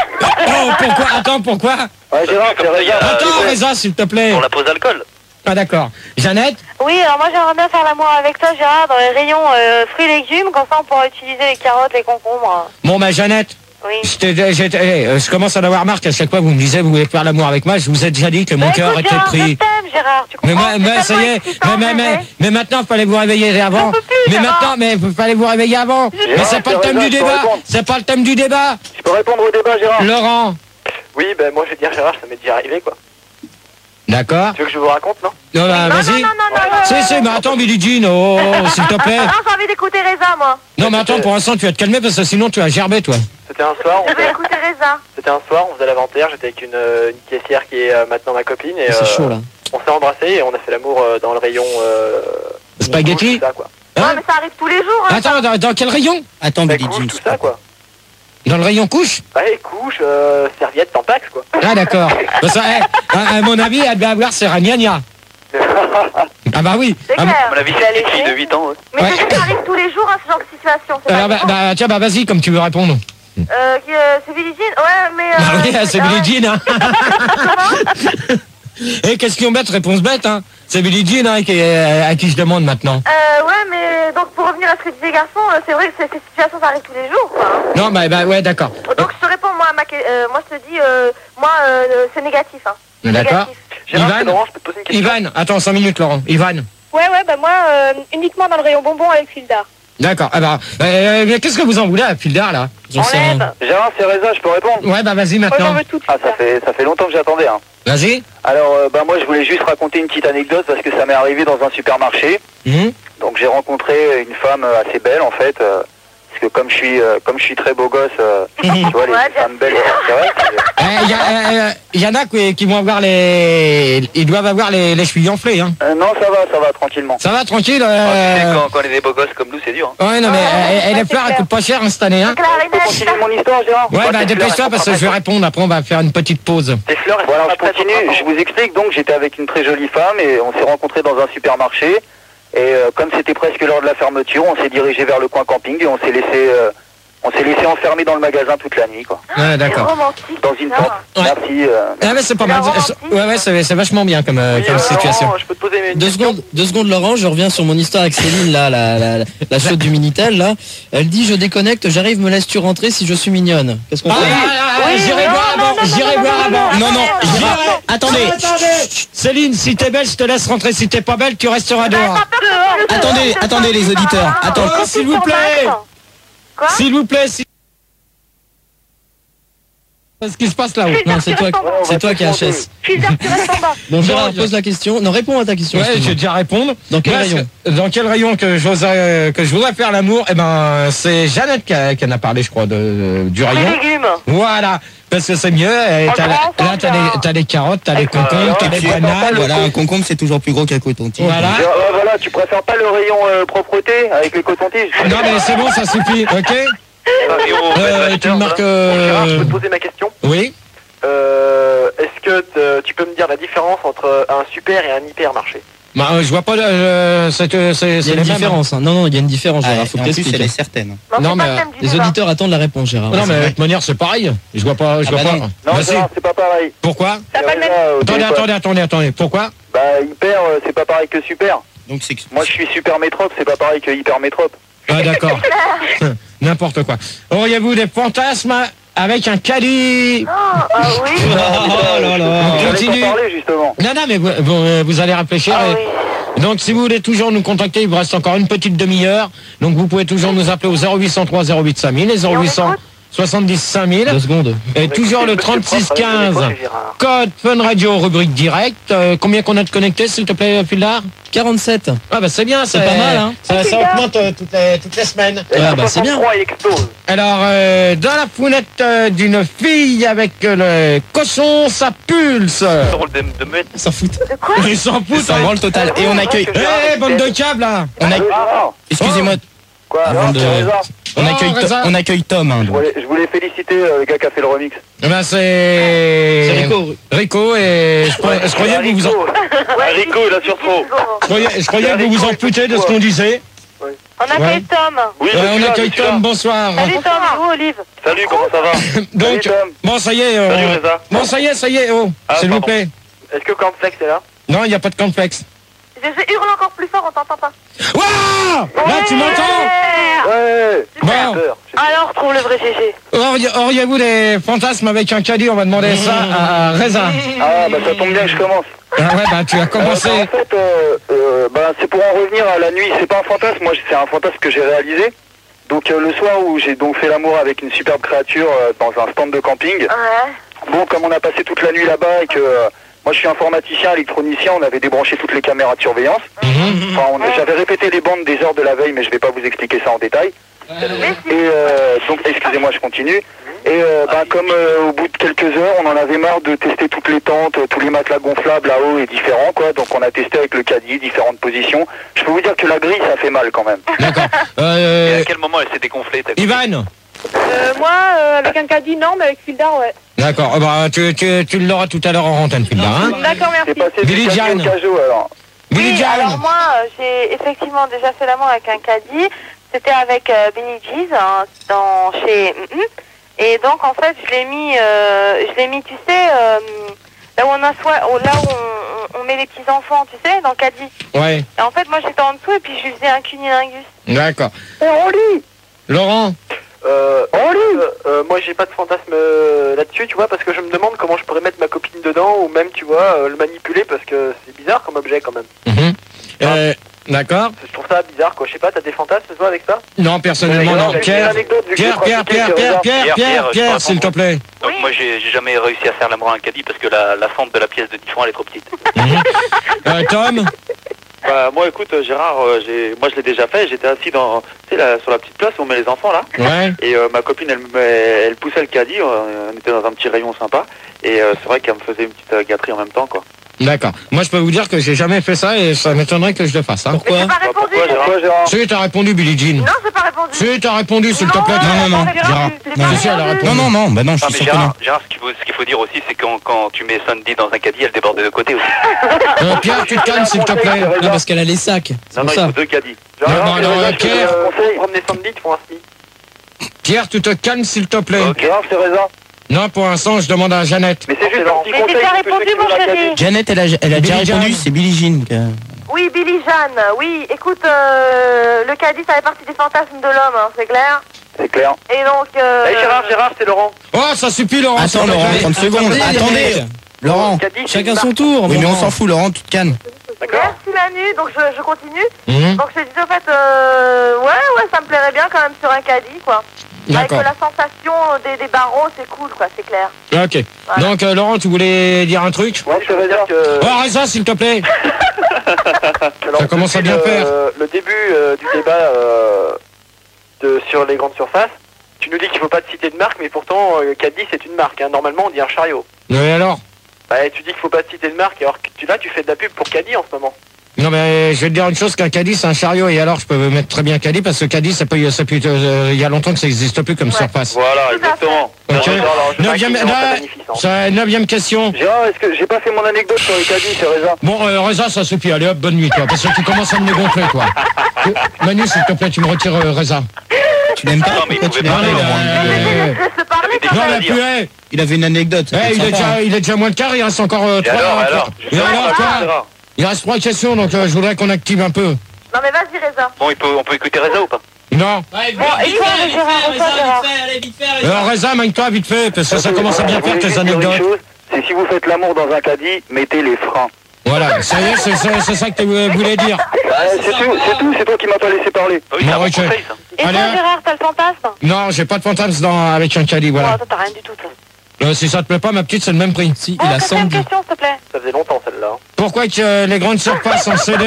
Oh, pourquoi? Attends, pourquoi? Ouais, Gérard, Comme c'est ça, il y a- raison. Attends, ouais. Reza, s'il te plaît. Pour la pause alcool. Ah, d'accord. Jeannette? Oui, alors moi j'aimerais bien faire l'amour avec toi, Gérard, dans les rayons euh, fruits et légumes, comme ça on pourra utiliser les carottes, les concombres. Bon, bah, Jeannette. Oui. Je, t'ai- j'ai- eh, euh, je commence à en avoir marre qu'à chaque fois vous me disiez vous voulez faire l'amour avec moi, je vous ai déjà dit que mon Bah, cœur écoute, était Gérard, pris. je t'aime, Gérard, tu Mais comprends? moi, mais C'est ça y tellement est, excitant, mais, mais, mais, bébé. mais maintenant il fallait vous réveiller avant. J'en peux plus, mais Gérard. maintenant, mais il fallait vous réveiller avant. Mais Gérard, c'est pas le t'as thème raison, du je peux débat. répondre. C'est pas le thème du débat. Je peux répondre au débat, Gérard? Laurent. Oui, ben moi je vais dire Gérard, ça m'est déjà arrivé quoi. D'accord. Tu veux que je vous raconte, non? Non, bah, Non, non, vas-y. non, non, non, Si, non. si, mais attends, Billie Jean, oh, oh, s'il te plaît. Non, j'ai envie d'écouter Reza, moi. Non, mais attends, pour l'instant, tu vas te calmer parce que sinon tu vas gerber, toi. C'était un soir, on Je veux faisait, écouter Reza. c'était un soir, on faisait l'inventaire, j'étais avec une, euh, une caissière qui est euh, maintenant ma copine et C'est euh, chaud, là. on s'est embrassés et on a fait l'amour euh, dans le rayon euh, Spaghetti. tout ça quoi. Ouais, Hein mais ça arrive tous les jours, hein. Attends, dans, dans quel rayon? Attends, La Billy couche, Jean. tout ça quoi. Dans le rayon couche? Ouais, couche, euh, serviette, tampax quoi. Ah, d'accord. Bah, ça, eh, à, à mon avis, elle doit avoir ses ragnagnas. Ah, bah oui. C'est Ah, clair. À mon avis, c'est une fille de huit ans. ouais. Mais Ouais. c'est juste, ça arrive tous les jours, hein, ce genre de situation. C'est alors, pas bah, nouveau. bah, tiens, bah vas-y, comme tu veux répondre. Euh, qui, euh, c'est Billie Jean? Ouais, mais... Euh, Ah oui, c'est ah, Billie Jean, hein. Et question bête, réponse bête, hein. C'est Billie Jean, hein, qui, est- à qui je demande maintenant. Euh, ouais, mais donc pour revenir à ce que disait Garçon, euh, c'est vrai que ces ces situations, ça arrive tous les jours, quoi. hein. Non, bah, bah ouais, d'accord. Donc je te réponds, moi, à ma... que- euh, moi je te dis, euh, moi, euh, c'est négatif, hein. D'accord. Négatif. Gérard, Ivan c'est Laurent, je peux te poser une question. Ivan, attends cinq minutes Laurent. Ivan. Ouais, ouais, bah moi, euh, uniquement dans le rayon bonbons avec fil d'art. D'accord. Ah bah, euh, mais qu'est-ce que vous en voulez à Fildar là? J'en sais rien. Enlève. Gérard, c'est Reza, je peux répondre? Ouais bah vas-y Moi, j'en maintenant. veux tout. Ah, ça fait, ça fait longtemps que j'attendais. Hein. Vas-y. Alors, euh, bah, moi, je voulais juste raconter une petite anecdote parce que ça m'est arrivé dans un supermarché. Mhm. Donc, j'ai rencontré une femme euh, assez belle, en fait. euh, parce que comme je suis, euh, comme je suis très beau gosse, euh, tu vois, les Ouais, bien femmes belles, c'est vrai. c'est- Il y, a, euh, y en a qui, qui vont avoir les... Ils doivent avoir les, les chevilles enflées. Hein. Euh, non, ça va, ça va, tranquillement. Ça va, tranquille Ah, tu sais, euh... quand, quand on est des beaux gosses comme nous, c'est dur. Hein. Ouais, non, mais Ouais, euh, et ouais, les c'est fleurs, elles clair. coûtent pas cher hein, cette année. Hein. Je peux continuer mon histoire, Gérard? Ouais, Moi, bah tes fleurs, dépêche-toi elles parce sont que je vais pas répondre. Après, on va faire une petite pause. Tes fleurs, elles voilà, je continue, je vous explique. Donc, j'étais avec une très jolie femme et on s'est rencontrés dans un supermarché. Et euh, comme c'était presque l'heure de la fermeture, on s'est dirigé vers le coin camping et on s'est laissé, euh, on s'est laissé enfermer dans le magasin toute la nuit, quoi. Ouais, C'est d'accord. romantique. Dans une putain. tente. Ouais. Merci. Euh... Ah mais c'est pas C'est mal. romantique. Ouais, ouais, c'est c'est vachement bien comme, euh, Oui, comme euh, situation. Laurent, je peux te poser une Deux question. secondes, deux secondes Laurent, je reviens sur mon histoire avec Céline là, la, la, la, la chaude du Minitel là. Elle dit je déconnecte, j'arrive, me laisses-tu rentrer si je suis mignonne. Qu'est-ce qu'on Ah, fait? ah, ah, Oui, j'irai non, voir non, avant. non, J'irai non, voir non, avant. Non, non, non, j'irai- J'irai- attendez. Attendez. Céline, si t'es belle, je te laisse rentrer. Si t'es pas belle, tu resteras dehors. Attendez, attendez les auditeurs. Attends. Oh, s'il vous plaît. Quoi? S'il vous plaît, si... ce qui se passe là-haut. Non, c'est toi, Ouais, on va c'est toi tous qui as monter. H S. Fil d'art, tu restes en bas. Bon, Gérard, je- pose la question. Non, réponds à ta question. Ouais, je excuse-moi. vais déjà répondre. Dans quel Moi, rayon c'est- Dans quel rayon que j'oserais, que je voudrais faire l'amour? Eh ben, c'est Jeannette qui, a- qui en a parlé, je crois, de, du Les rayon. légumes. Voilà. Parce que c'est mieux. Et On t'as la- prend là, t'as ça. les, t'as les carottes, t'as les concombres, t'as les tu- bananes. Voilà, un concombre c'est toujours plus gros qu'un coton-tige. Voilà. Euh, voilà, tu préfères pas le rayon euh, propreté avec les cotons-tiges? Non, mais c'est bon, ça suffit. Ok. Gérard, Euh, tu me marques. euh, Gérard, je peux te poser ma question. Oui. Euh, Est-ce que te- tu peux me dire la différence entre un super et un hypermarché? Bah, euh, je vois pas. Euh, c'est euh, c'est- Il y c'est a une les mêmes, hein. différence. Hein. Non, non, il y a une différence, Gérard. Faut et que en plus, t'expliques. elle est certaine. Non, Non, c'est mais, pas le thème du Les débat. auditeurs attendent la réponse, Gérard. Non, mais C'est de vrai. toute manière, c'est pareil. Je vois pas. Je Ah vois bah pas. non. Non, Bah, si. Gérard, c'est pas pareil. Pourquoi? T'as pas le même. Déjà, au Attendez, téléphone. attendez, attendez, attendez. Pourquoi? Bah, hyper, euh, c'est pas pareil que super. Donc c'est que- Moi, je suis super métrope, c'est pas pareil que hyper métrope. Ah, d'accord. N'importe quoi. Auriez-vous des fantasmes avec un caddie? Oh, ah oui. Oh là là. On J'allais continue. t'en parler, justement. Non, non, mais vous, vous, vous allez réfléchir. Ah et- oui. Donc, si vous voulez toujours nous contacter, il vous reste encore une petite demi-heure. Donc, vous pouvez toujours nous appeler au zéro huit cent trois zéro huit cinq mille et zéro huit cent soixante-dix cinq mille. Deux secondes. Et toujours le trente-six quinze. Gérard. Code Fun Radio, rubrique direct. Euh, combien qu'on a de connectés, s'il te plaît, Fildar? quarante-sept. Ah, bah, c'est bien. C'est pas mal, hein. Ça, ça augmente euh, toutes, les, toutes les semaines. Ouais, bah c'est bien. soixante-trois, il explose. Alors, euh, dans la founette euh, d'une fille avec euh, le cochon, ça pulse. Ce rôle de, de muette. Ils s'en foutent. De quoi? Ils s'en foutent. Ça rend le total. Et on accueille. Eh, bande de câbles, là. On a- Ah, Gérard. Excusez-moi. Quoi? Avant de- C'est Reza. On Oh, accueille, To- Reza. on accueille Tom. Hein, Je donc. voulais, je voulais féliciter euh, le gars qui a fait le remix. Eh ben, c'est... C'est Rico. Rico, et je, croyais- je croyais que vous vous en... Ouais, Rico, il a sur trop. Je croyais, je croyais que vous vous en foutez de ce qu'on disait. On accueille Ouais. Tom. Oui, Ouais, je suis on là, accueille je suis là. Tom, bonsoir. Salut Tom, et vous Olive? Salut, comment ça va? Donc, Salut, Tom. bon, ça y est. euh, Salut, Reza. bon, ça y est, ça y est, oh, Ah, s'il vous pardon. plaît. Est-ce que Cornflakes est là? Non, il n'y a pas de complexe. Je, je hurle encore plus fort, on t'entend pas. Waouh! Là, tu m'entends? Ouais. Ouais. Bon, Peur. Alors, trouve le vrai G G. auriez- auriez-vous des fantasmes avec un caddie? On va demander ça à Reza. Ah, bah ça tombe bien que je commence. Ah ouais, bah, tu as Euh, commencé. bah, en fait, euh, euh, bah, c'est pour en revenir à la nuit. C'est pas un fantasme, moi c'est un fantasme que j'ai réalisé. Donc euh, le soir où j'ai donc fait l'amour avec une superbe créature euh, dans un stand de camping. Ouais. Bon, comme on a passé toute la nuit là-bas et que euh, moi je suis informaticien, électronicien, on avait débranché toutes les caméras de surveillance. Mhm. Enfin, on- j'avais répété les bandes des heures de la veille, mais je vais pas vous expliquer ça en détail. Mais Et si. euh, donc, excusez-moi, je continue. Et euh, bah, comme euh, au bout de quelques heures, on en avait marre de tester toutes les tentes, tous les matelas gonflables là-haut et différents, quoi. Donc on a testé avec le caddie, différentes positions. Je peux vous dire que la grille, ça fait mal quand même. D'accord. Et Euh, à quel moment elle s'est dégonflée ta Ivan? Euh, moi, euh, avec un caddie, non, mais avec fil d'art, ouais. D'accord. Oh, bah, tu, tu, tu l'auras tout à l'heure en antenne, Fildar, hein? D'accord, C'est merci. passé Billy du caddie Jean. au cajot, alors. Billy Oui, Jean. alors moi, euh, j'ai effectivement déjà fait l'amour avec un caddie. C'était avec euh, Benny G's hein, dans, chez Mm Mm. Et donc, en fait, je l'ai mis, euh, je l'ai mis, tu sais, euh, là où on a soi- là où on, on met les petits enfants, tu sais, dans le caddie. Ouais, Et en fait, moi, j'étais en dessous et puis je lui faisais un cunilingus. d'accord. Et on lit. Laurent? Euh, euh, euh, moi j'ai pas de fantasme euh, là-dessus, tu vois, parce que je me demande comment je pourrais mettre ma copine dedans ou même, tu vois, euh, le manipuler parce que c'est bizarre comme objet quand même. Mhm. Euh, D'accord. Je trouve ça bizarre, quoi. Je sais pas, t'as des fantasmes toi avec ça? Non, personnellement, non. Pierre, Pierre, Pierre, Pierre, Pierre, Pierre, Pierre, Pierre, s'il te plaît. Donc moi j'ai j'ai jamais réussi à faire l'amour à un caddie parce que la, la fente de la pièce de dix francs elle est trop petite. Mhm. Euh, Tom. Bah, moi, écoute, euh, Gérard, euh, j'ai, moi je l'ai déjà fait. J'étais assis dans, tu sais, là, sur la petite place où on met les enfants là. Ouais. Et euh, ma copine, elle, me met- elle poussait le caddie. euh, on était dans un petit rayon sympa. Et euh, c'est vrai qu'elle me faisait une petite euh, gâterie en même temps, quoi. D'accord. Moi, je peux vous dire que j'ai jamais fait ça et ça m'étonnerait que je le fasse. Hein. Mais Pourquoi j'ai pas répondu. pourquoi, Gérard Pourquoi, Gérard? Si, t'as répondu, Billie Jean. Non, j'ai pas répondu. Si, t'as répondu, s'il te plaît. Non, non, non, j'ai pas Gérard. répondu. J'ai Non, pas si, elle a répondu. répondu. Non, non, non, bah non, je Non suis mais sûr que non. Gérard, Gérard, ce qu'il faut, ce qu'il faut dire aussi c'est que quand, quand tu mets Sandy dans un caddie elle déborde de côté aussi. Euh, Pierre, tu te calmes, s'il te plaît. Non, parce qu'elle a les sacs. C'est Non, pour non, il ça. faut deux caddies. Non, non, Gérard, alors, Gérard, euh, je te Pierre. euh, conseille, promener Sandy, tu prends un smi. Pierre, tu te calmes, s'il te plaît. Ok. Gérard, c'est Reza. Non, pour l'instant, je demande à Jeannette. Mais c'est juste un petit Mais conseil. j'ai déjà pour tous ceux répondu, qui mon veulent la chéri. caddie. Janet, elle a, elle a déjà Billie répondu, Jean. c'est Billie Jean. que- Oui, Billy Jeanne. Oui, écoute, euh, le caddie, ça fait partie des fantasmes de l'homme, hein, c'est clair. C'est clair. Et donc... Euh, Hey Gérard, Gérard, c'est Laurent. Oh, ça suffit, Laurent. s'il Attends, te Laurent, plaît. trente secondes. Attendez, Attendez, les mecs. Laurent. Caddie, c'est Chacun une son marque. tour. Oui, mais on Laurent. s'en fout, Laurent, tu te calmes. D'accord. Merci Manu, donc je, je continue. Mhm. Donc je te disais en fait, euh, ouais, ouais, ça me plairait bien quand même sur un caddie, quoi. Avec D'accord. euh, la sensation des, des barreaux, c'est cool, quoi, c'est clair. Ok. Voilà. Donc, euh, Laurent, tu voulais dire un truc? Ouais, je veux dire que... Oh, Reza, s'il te plaît. Alors, Ça commence à depuis bien le, faire. Le début euh, du débat euh, de, sur les grandes surfaces, tu nous dis qu'il faut pas te citer de marque, mais pourtant, euh, Caddy, c'est une marque. Hein. Normalement, on dit un chariot. Et alors? Bah, tu dis qu'il faut pas te citer de marque, alors que tu, là, tu fais de la pub pour Caddy en ce moment. Non, mais je vais te dire une chose, qu'un caddie, c'est un chariot. Et alors, je peux mettre très bien caddie parce que caddie, ça peut, ça peut, euh, il y a longtemps que ça n'existe plus comme Ouais. surface. Voilà, Tout à exactement. Ok. Alors, je Neuvième, m'inquiète, là, c'est magnificent. ça, neuvième question. Gérard, est-ce que j'ai pas fait mon anecdote sur les caddies, c'est Reza? Bon, euh, Reza, ça suffit. Allez hop, bonne nuit, toi. Parce que tu commences à me gonfler, toi. Euh, Manu, s'il te plaît, tu me retires euh, Reza. Tu n'aimes pas? Non, mais il Pourquoi tu pouvait l'aimes parler, pas, Laurent. Laurent Non, mais Euh, laisse- laisse-le parler quand Non, même. mais plus, hey, Il avait une anecdote. ça peut hey, être il, est sympa, hein. déjà, il est déjà moins de quart, il reste encore euh, Et trois. alors, euh, alors Et alors, quoi Gérard. Il reste trois questions, donc euh, je voudrais qu'on active un peu. Non, mais vas-y, Reza. Bon il peut, on peut écouter Reza ou pas? Non. Ouais, vite, Bon, et vite toi, fait, vite Gérard, fait, et toi, Reza, Gérard vite fait, allez, vite fait, Reza. Alors, Reza, magne-toi vite fait, parce que ça commence à bien faire tes Une anecdotes. chose, c'est si vous faites l'amour dans un caddie, mettez les freins. Voilà, ça y est, c'est c'est- c'est ça que tu euh, voulais dire. Ah, c'est tout, c'est tout, c'est toi qui m'as pas laissé parler. Ah oui, c'est Bon, un bon ok. conseil ça. Et Allez, toi, hein. Gérard, t'as le fantasme? Non, j'ai pas de fantasme dans, avec un caddie, Bon, voilà. toi, t'as rien du tout, toi. Euh, si ça te plaît pas, ma petite, c'est le même prix. Si, Bon, il a quatrième Sandy. question, s'il te plaît. Ça faisait longtemps, celle-là. hein. Pourquoi que euh, les grandes surfaces en C D...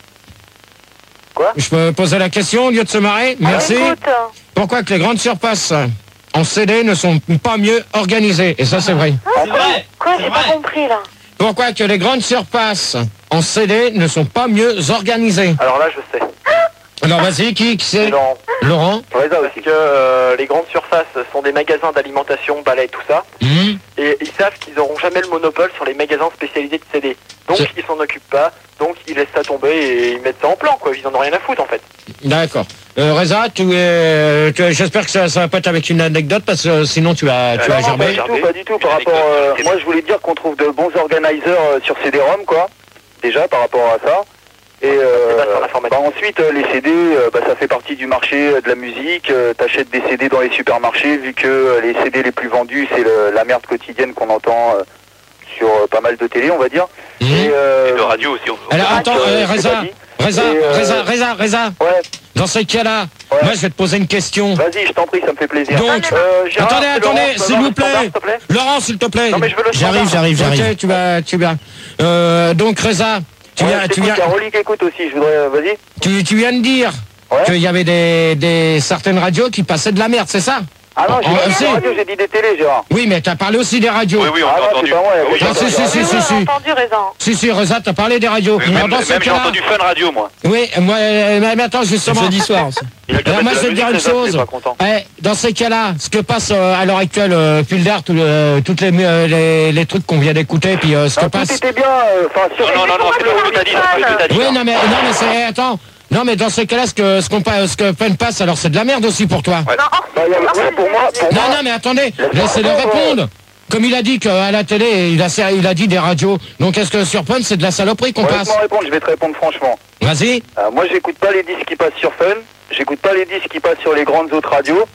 Quoi? Je peux poser la question au lieu de se marrer? Merci. Écoute, Pourquoi que les grandes surfaces en C D ne sont pas mieux organisées? Et ça, c'est vrai. C'est vrai. quoi, C'est j'ai pas vrai. compris, là. Pourquoi que les grandes surfaces en C D ne sont pas mieux organisées? Alors là, je sais. Alors, vas-y, qui, qui c'est? Laurent. Laurent? Reza aussi. Parce que euh, les grandes surfaces sont des magasins d'alimentation, balais, tout ça. Hmm. Et ils savent qu'ils n'auront jamais le monopole sur les magasins spécialisés de C D. Donc C'est- ils s'en occupent pas, donc ils laissent ça tomber et ils mettent ça en plan, quoi. Ils en ont rien à foutre en fait. D'accord. Euh, Reza, tu, es- tu es- j'espère que ça, ça va pas être avec une anecdote parce que euh, sinon tu vas, tu Euh, vas non, gerber. Pas du tout, pas du tout. Par rapport, euh, moi, je voulais dire qu'on trouve de bons organisers euh, sur C D-ROM, quoi. Déjà, par rapport à ça. Et euh, C'est pas sur l'informatique. bah, ensuite, euh, les C D, euh, bah, ça fait partie du marché euh, de la musique. Euh, T'achètes des C D dans les supermarchés, vu que euh, les C D les plus vendus, c'est le- la merde quotidienne qu'on entend euh, sur euh, pas mal de télé, on va dire. Hmm. Et, euh, Et de radio aussi. on- Alors attends, euh, euh, c'est Reza, pas dit. Reza, Et, euh, Reza, Reza, Reza, ouais, dans ce cas-là, Ouais. moi je vais te poser une question. vas-y, je t'en prie, ça me fait plaisir. Donc, Euh, Gérard, attendez, c'est attendez, Laurent, tu peux s'il avoir vous le standard, plaît. s'il te plaît Laurent, s'il te plaît. Non mais je veux le J'arrive, standard. j'arrive, j'arrive. Ok, tu vas, tu vas. Euh, donc Reza, tu Ouais, viens, je tu t'écoute, viens, Caroline écoute aussi, je voudrais, vas-y. tu, tu viens de dire Ouais. qu'il y avait des, des certaines radios qui passaient de la merde, c'est ça? Ah non, j'ai Oh, pas dit si. des radios, j'ai dit des télés, Gérard. Oui, mais t'as parlé aussi des radios. Oui, oui, on Ah t'a non, entendu. c'est pas moi, il y a Oui, quelqu'un Ah, si, qui si, a si, dit. si, si. J'ai entendu, Reza. Si, si, Reza, t'as parlé des radios. Oui, Alors, Même, dans ce même j'ai cas-là- entendu Fun Radio moi. Oui, moi, euh, mais mais attends, justement. Jeudi soir aussi. Il a qu'à Alors, moi, mettre je de vais la te dire une musique, Reza, chose. il est pas content. Eh, dans ces cas-là, ce que passe euh, à l'heure actuelle, euh, Filder, tout le- toutes les, euh, les, les trucs qu'on vient d'écouter, puis euh, ce que Ah, tout passe. était bien, euh, enfin, sur... Non, non, non, non, c'est pas ce que t'as dit, c'est pas ce que t'as dit. Oui, non. non, mais, non, mais c'est, attends. Non, mais dans ces cas-là, ce que, ce qu'on pa- ce que Fun passe, alors c'est de la merde aussi pour toi. Ouais. Non, hors Bah, il y a- hors- ouais, pour moi, pour Non, moi, non, mais attendez, Laisse-moi laissez-le répondre. répondre. Comme il a dit qu'à la télé, il a, il a dit des radios. Donc est-ce que sur Fun, c'est de la saloperie qu'on ouais, passe? laisse-moi répondre, je vais te répondre franchement. Vas-y. Euh, moi, j'écoute pas les disques qui passent sur Fun, j'écoute pas les disques qui passent sur les grandes autres radios.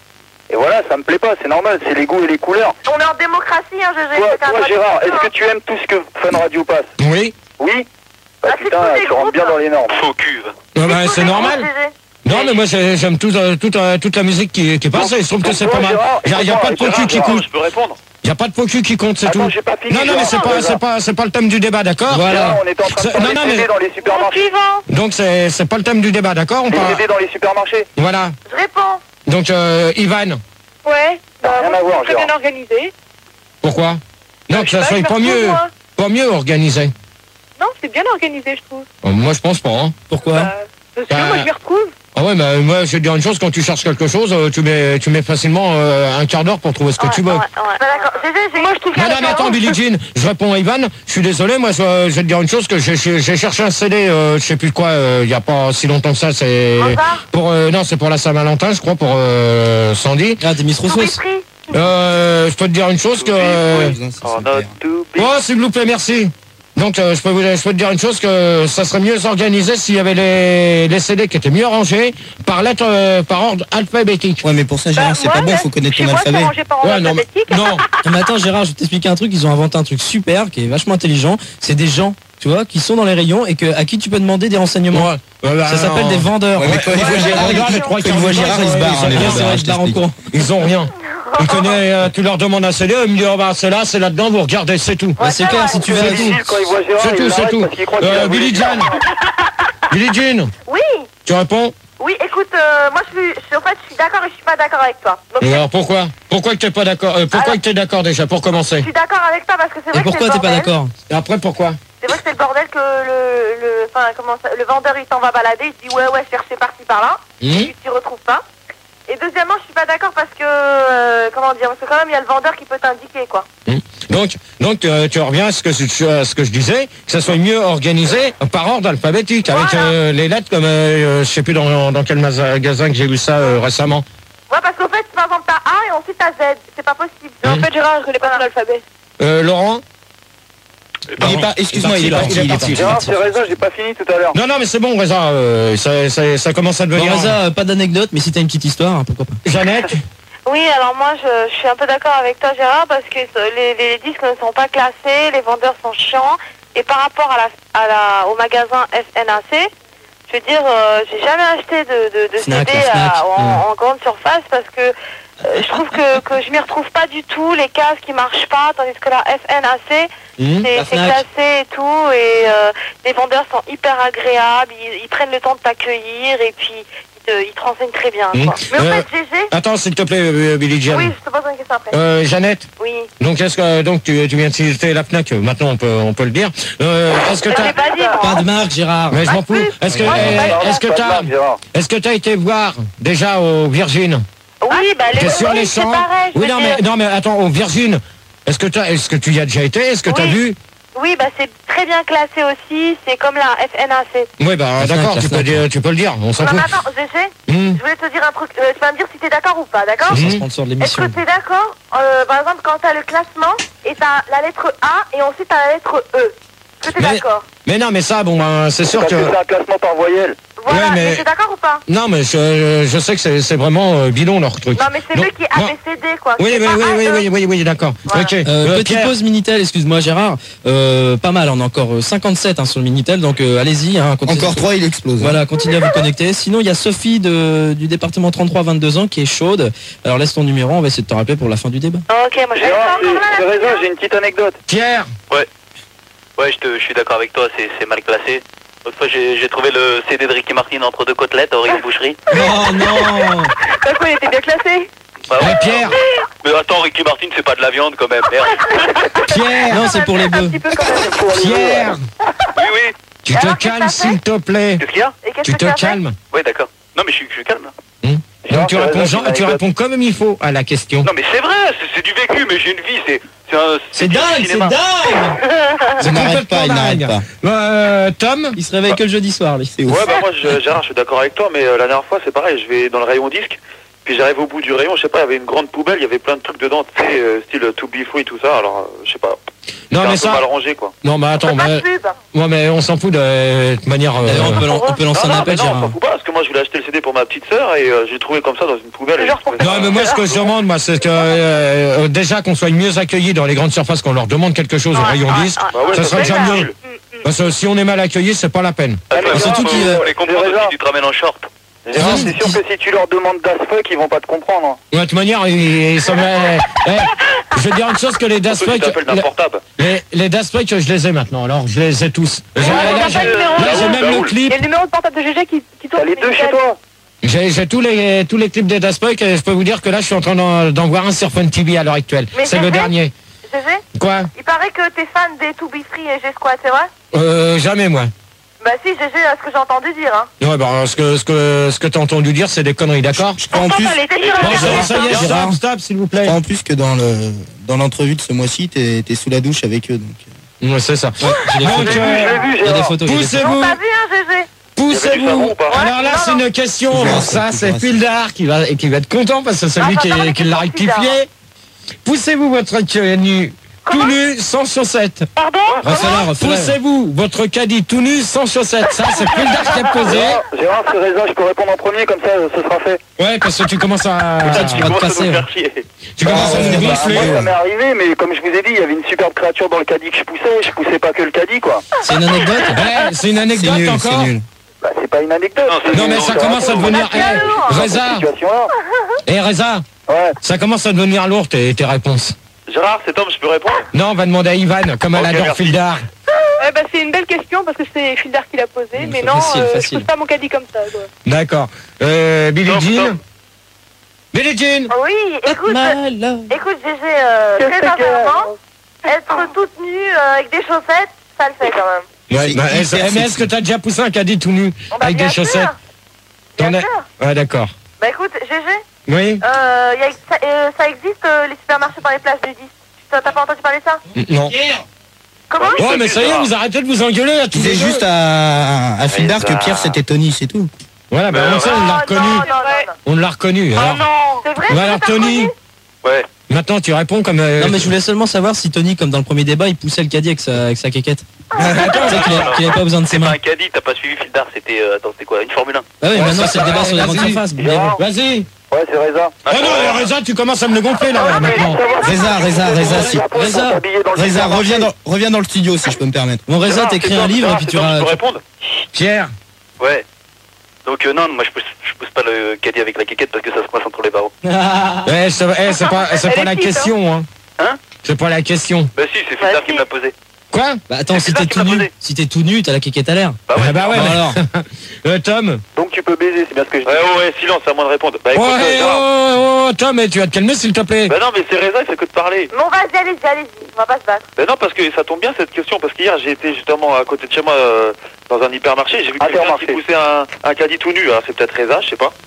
Et voilà, ça me plaît pas, c'est normal, c'est les goûts et les couleurs. On est en démocratie, hein, G G. Toi, c'est un toi droit Gérard, de- est-ce que tu aimes tout ce que Fun Radio passe? Oui. Oui. Bah Ah, c'est putain, tous les tu rentres groupes. bien dans les normes. Faux cuve. Ouais, bah, Tous c'est les normal. groupes, G G. Non, mais moi j'ai- j'aime tout, euh, toute, euh, toute la musique qui, qui passe et je trouve que Donc, c'est toi, pas mal. Gérard, Il n'y a, pas de Gérard, pocu qui Gérard, compte. Je peux répondre? Il n'y a pas de pocu qui compte, c'est Attends, tout. j'ai pas fini. Non, non, mais c'est Gérard, pas, c'est Gérard. pas, c'est pas le thème du débat, d'accord? Gérard, Voilà. on était en train de C'est- parler non, non, des C D mais- dans les Bon, supermarchés. suivant. Donc c'est c'est pas le thème du débat, d'accord? On Les parle. C D dans les supermarchés. Voilà. Je réponds. Donc euh, Ivan, Ouais. Bah, Rien moi, à voir, c'est très bien Gérard. organisé. pourquoi? Non, que Je sais ça pas, soit je me pas retrouve, mieux, moi. pas mieux organisé. Non, c'est bien organisé, je trouve. Euh, Moi je pense pas. Hein. Pourquoi? Bah, parce que Bah, moi, je m'y retrouve. Ah ouais, mais moi je vais te dire une chose, quand tu cherches quelque chose, euh, tu mets, tu mets facilement euh, un quart d'heure pour trouver ce que Ouais, tu veux. ouais, ouais. Je suis pas d'accord. G G, j'ai- moi, je trouve Non, ça non, mais attends, Billie Jean, je réponds à Ivan, je suis désolé, moi je, je vais te dire une chose, que j'ai j'ai- j'ai cherché un C D, euh, je sais plus quoi, euh, il y a pas si longtemps que ça, c'est... Mozart pour euh, Non, c'est pour la Saint-Valentin, je crois, pour euh, Sandy. Ah, des Miss Tout Roussos. pris. Euh, je peux te dire une chose que... euh, Oh, not to be. Oh, s'il vous plaît, merci. Donc, euh, je, peux vous, je peux te dire une chose, que ça serait mieux organisé s'il y avait les, les C D qui étaient mieux rangés par lettre, euh, par ordre alphabétique. Ouais, mais pour ça, Gérard, Bah, c'est moi, pas bon, là, faut connaître chez ton moi, c'est alphabet. rangé par ordre Ouais, non, mais, alphabétique. non, Non, mais attends, Gérard, je vais t'expliquer un truc. Ils ont inventé un truc super qui est vachement intelligent. C'est des gens, tu vois, qui sont dans les rayons et que, à qui tu peux demander des renseignements. Ouais. Euh, bah, Ça s'appelle non. des vendeurs. Ouais, mais quand ils voient Gérard, regarde, les ils- trois quand ils voient quarts Gérard, d'heure, ils se ils- barrent. hein, les ils- vendeurs, C'est vrai, hein, je je barre en t'explique. courant. Ils ont rien. Ils connaissent, euh, tu leur demandes un C D, ils me disent, oh, bah, c'est là, c'est là-dedans, vous regardez, c'est tout. Bah, c'est Ouais, clair, ouais. si tu C'est veux. tout. Gilles, quand il voit Gérard, C'est il tout, c'est l'arrête tout. parce qu'il croit qu'il a Euh, voulu Billie dire. Jean. Billie Jean, Oui, tu réponds? oui, écoute, euh, moi, je suis, je suis- en fait, je suis d'accord et je suis pas d'accord avec toi. Donc, Et alors, pourquoi? Pourquoi que t'es pas d'accord? euh, Pourquoi Alors- que t'es d'accord déjà, pour commencer? je suis d'accord avec toi parce que c'est Et vrai que c'est pourquoi le t'es pas bordel. d'accord? Et après, pourquoi? C'est vrai que c'est le bordel que le, le, enfin, comment ça, le vendeur il s'en va balader, il se dit ouais ouais chercher par-ci par-là, Hum et tu t'y retrouves pas. Et deuxièmement, je suis pas d'accord parce que euh, comment dire, parce que quand même il y a le vendeur qui peut t'indiquer quoi. Donc, donc euh, tu reviens à ce que, à ce que je disais, que ça soit mieux organisé par ordre alphabétique, avec Voilà. euh, les lettres comme, euh, je sais plus dans, dans quel magasin que j'ai vu ça euh, récemment. Ouais parce qu'en fait par exemple t'as A et ensuite t'as Z, c'est pas possible. Hum. En fait Gérard, je connais pas l'alphabet. Euh, Laurent? Il est pas, excuse-moi, il est parti, il est parti. Gérard, c'est raison, j'ai pas fini tout à l'heure. Non, non, mais c'est bon, Reza, euh, ça, ça, ça commence à Bon, devenir... Reza, euh, pas d'anecdote, mais si t'as une petite histoire, hein, pourquoi pas. Jeannette? Oui, alors moi je, je suis un peu d'accord avec toi Gérard parce que euh, les, les disques ne sont pas classés, les vendeurs sont chiants et par rapport à la, à la, au magasin F N A C, je veux dire, euh, j'ai jamais acheté de, de, de Fnac, C D la Fnac. à- en, Mm. en grande surface parce que euh, je trouve que, que je m'y retrouve pas du tout, les cases qui marchent pas, tandis que la F N A C Hum c'est La c'est Fnac. classé et tout et euh, les vendeurs sont hyper agréables, ils, ils prennent le temps de t'accueillir et puis ils te, ils te renseignent très bien Mm. quoi. Mais en Euh, fait G G, Attends, s'il te plaît, euh, Billie Jean. oui je te pose une question après. Euh, Jeannette? Oui. Donc, est-ce que donc tu, tu viens de citer la Fnac, maintenant on peut, on peut le dire. Euh, est-ce que Je t'as... l'ai pas dit moi. Pas de marque, Gérard. Mais je m'en Ah, fous. plus. Est-ce que, Moi, j'ai pas euh, dit. est-ce que Pas de t'as, marque, Gérard. est-ce que t'as été voir déjà au Virgin? Oui, bah les T'es sur les oui, c'est champs? pareil. je Oui, veux non, dire. mais, non, mais attends, au Virgin, est-ce que t'as, est-ce que tu y as déjà été? Est-ce que t'as Oui. vu? Oui, bah c'est très bien classé aussi. C'est comme la F N A C. Oui, bah, La d'accord, Fnac, la tu peux, Fnac. dire, tu peux le dire, on s'en Non, fout. mais attends, G G, Hum, je voulais te dire un truc. Euh, tu vas me dire si t'es d'accord ou pas, d'accord Mhm. C'est le sponsor de Est-ce l'émission. que t'es d'accord euh, Par exemple, quand t'as le classement et t'as la lettre A et ensuite t'as la lettre E. Est-ce que t'es Mais- d'accord Mais non, mais ça, bon, ben, c'est sûr Parce que... que c'est un classement par voyelle. Voilà, Ouais, mais- mais t'es d'accord ou pas Non, mais je, je sais que c'est, c'est vraiment euh, bidon, leur truc. Non, mais c'est Non, mieux qui est non. A B C D, quoi. Oui, C'est oui, pas oui, A, oui, E. oui, oui, oui, d'accord. Voilà. Ok. Euh, Euh, petite Pierre, pause Minitel, excuse-moi Gérard. Euh, pas mal, on a encore euh, cinquante-sept hein, sur le Minitel, donc euh, allez-y. Hein, continuez- Encore trois, il explose. Voilà, continuez à vous connecter. Sinon, il y a Sophie de, du département trente-trois, vingt-deux ans qui est chaude. Alors laisse ton numéro, on va essayer de te rappeler pour la fin du débat. Ok, moi je vais Gérard, encore là, c'est la c'est raison, fille, j'ai une petite anecdote. Pierre, Ouais, je, te, je suis d'accord avec toi, c'est c'est mal classé. L'autre fois, j'ai j'ai trouvé le C D de Ricky Martin entre deux côtelettes, hors une boucherie. Oh non hein. D'un coup, il était bien classé. Bah ouais. euh, Pierre, Mais attends, Ricky Martin, c'est pas de la viande quand même, merde. Pierre, Non, c'est pour les Un bœufs. petit peu quand même. Pierre, Oui, oui. tu te Alors, qu'est-ce que calmes t'as s'il te plaît. Qu'est-ce qu'il y a Et qu'est-ce Tu que te tu as fait calmes. Oui, d'accord. Non, mais je suis, je suis calme. là. Donc tu Gérard, réponds, c'est Jean- raison, tu c'est une réponds comme il faut à la question. Non, mais c'est vrai, c'est- c'est du vécu, mais j'ai une vie, c'est c'est un- C'est du dingue, c'est cinéma. dingue. Il n'arrête pas, il complètement n'arrête dingue. pas. Euh, Tom, Il se réveille que le jeudi soir, lui. C'est ouf. Ouais, bah moi, je- Gérard, je suis d'accord avec toi, mais euh, la dernière fois, c'est pareil, je vais dans le rayon disque, Puis j'arrive au bout du rayon, je sais pas, il y avait une grande poubelle, il y avait plein de trucs dedans, tu sais, euh, style to be free, tout ça, alors euh, je sais pas. Non, C'est mais un ça- peu mal rangé, quoi. Non, mais attends, Pas de mais, pub. ouais, mais on s'en fout de, de manière. euh, D'ailleurs, on peut, lan- on peut lancer Non, un non, mais appel, non, on Gérard. s'en fout pas, parce que moi je voulais acheter le C D pour ma petite sœur et euh, j'ai trouvé comme ça dans une poubelle. Et Genre je trouvais pour ça- Non, mais moi, ce que je demande, moi, c'est que euh, euh, déjà qu'on soit mieux accueillis dans les grandes surfaces, qu'on leur demande quelque chose au Ouais, rayon ouais, disque. ouais. Bah ouais, Ça ça serait serait déjà cool. mieux. Parce que si on est mal accueilli, c'est pas la peine. Ah, mais surtout non, qu'ils faut- euh, les comprendre Gérard. aussi, tu te ramènes en short. Gérard, c'est sûr que si tu leur demandes d'as fuck, ils vont pas te comprendre. hein. De toute manière, ils, ils sont- eh, eh, je vais dire une chose que les Surtout si Daspec, t'appelles d'un portable. les, les Daspec, je les ai maintenant. Alors, je les ai tous. J'ai- Ouais, là, t'as j'ai pas le numéro. là, j'ai même le Raoul. Il clip. y a le numéro de portable de G G qui, qui tourne. T'as les deux chez toi. J'ai j'ai tous les tous les clips des Daspec et je peux vous dire que là, je suis en train d'en d'en voir un sur Fun T V à l'heure actuelle. Mais C'est c'est le vrai dernier. G G, Quoi il paraît que t'es fan des To Be Free et G-Squad, c'est vrai? euh, Jamais moi. Bah si, G G, ce que j'ai entendu dire, hein. Ouais, bah, ce que ce que ce que t'as entendu dire, c'est des conneries, d'accord? Je crois en plus, Elle était sur Bon, la ça, radio. ça y est, Gérard. stop, stop, s'il vous je plaît. crois en plus que dans le dans l'entrevue de ce mois-ci, t'es t'es sous la douche avec eux. Donc. Ouais, c'est ça. J'ai des Donc, photos. euh, Je l'ai vu, Il y a des Gérard. photos. il y a des photos. On poussez-vous, t'a vu, hein, G G? Il y avait du poussez-vous. savon ou pas Alors là, Non, c'est non. une question. Toujours Ça, ça, c'est toujours ça. Fildar qui va qui va être content parce que c'est celui Ah, qui, pas mal qui l'a de questions, rectifié. Poussez-vous votre queue nu, tout nu, sans chaussettes. Pardon? Refais-la, refais-la. Poussez-vous votre caddie tout nu, sans chaussettes. Ça, c'est Fildar qui a posé. Gérard, Gérard, c'est Reza, je peux répondre en premier, comme ça, ce sera fait. Ouais, parce que tu commences à, Comme ça, tu Il vas te commence à casser. nous ouais. faire chier. tu commences à Ah, nous ouais, Bah, gonfler. moi, ça m'est arrivé, mais comme je vous ai dit, il y avait une superbe créature dans le caddie que je poussais. Je poussais pas que le caddie, quoi. C'est une anecdote. Ouais, c'est une C'est anecdote nul, c'est encore. nul. Bah, c'est pas une anecdote. Non, c'est- Non, mais ça c'est commence à un- devenir. Ah, Eh, c'est Reza, Cette situation-là. eh Reza, Ouais. ça commence à devenir lourd tes, tes réponses. Gérard, c'est Tom, je peux répondre? Non, on va demander à Ivan, comme elle Ok, adore merci. Fildar. Ouais, bah c'est une belle question parce que c'est Fildar qui l'a posée, Mm, mais c'est non, facile, euh, je facile. pose pas mon caddie comme ça, quoi. D'accord. Euh, Billie Tom, Jean. Tom. Billie Jean. Oui, écoute, Mal. écoute G G, euh, Qu'est-ce très que- sincèrement, être toute nue euh, avec des chaussettes, ça le fait quand même. Ouais, C'est bah, hyper est-ce- mais est-ce sexy. que t'as déjà poussé un caddie tout nu Bon, bah, avec bien des chaussettes? sûr, T'en bien as- sûr. Ouais, d'accord. Bah écoute, G G, Oui. euh, y a, ça, euh, ça existe euh, les supermarchés par les plages nudistes. T'as t'as pas entendu parler de ça? Non. Comment? Ouais, mais ça y est, vous arrêtez de vous engueuler à tous Disais les deux. juste à, à Fildar que ça- Pierre c'était Tony, c'est tout. Voilà, bah, Mais on, sait, on l'a Oh, reconnu. non, non, non, non. On l'a reconnu. Oh Alors, non, c'est vrai? bah, que alors t'as Tony, reconnu Ouais. maintenant tu réponds comme. euh, Non mais je voulais seulement savoir si Tony, comme dans le premier débat, il poussait le caddie avec sa, avec sa quéquette. Tu sais qu'il a- qu'il avait pas besoin de ses C'est pas mains. un caddie, t'as pas suivi Fildar, c'était euh, attends, c'était quoi, une Formule un. Bah oui, Ouais, maintenant ça- c'est le débat sur les vas-y. grandes surfaces. mais- Gérard. Vas-y. Ouais, c'est Reza. Oh non, Reza, tu commences à me le gonfler là, maintenant. Reza, Reza, Reza, si. Reza, Reza, reviens dans, reviens dans le studio si je peux me permettre. Bon Reza, Gérard, t'écris c'est un Tom, livre et Gérard, puis c'est tu Tom, vas... je peux tu- répondre? Pierre. Ouais. Donc euh, non, moi je pousse, je pousse pas le caddie avec la quéquette parce que ça se coince entre les barreaux. Eh, c'est eh, c'est pas, c'est Elle pas est la petite, question, hein. Hein? C'est pas la question. Bah si, c'est Fildar Bah, qui si. me l'a posé. Quoi? Bah attends, C'est si ça t'es qui tout m'a nu, posé. si t'es tout nu, t'as la quéquette à l'air. Bah ouais. Ah bah ouais, Bon, mais- alors. Euh, Tom. Donc tu peux baiser, c'est bien ce que je dis. Ouais, ouais, ouais, silence, c'est à moi de répondre. Bah Oh, écoute, euh, hey, Gérard. oh, oh, Tom, eh, tu vas te calmer s'il te plaît. Bah non, mais c'est Reza, il fait que de parler. Bon, vas-y, allez-y, allez-y, on va pas se battre. Ben non, parce que ça tombe bien cette question, parce qu'hier j'ai été justement à côté de chez moi euh, dans un hypermarché, j'ai vu quelqu'un Intermarché. qui poussait un, un caddie tout nu, alors c'est peut-être Reza, je sais pas.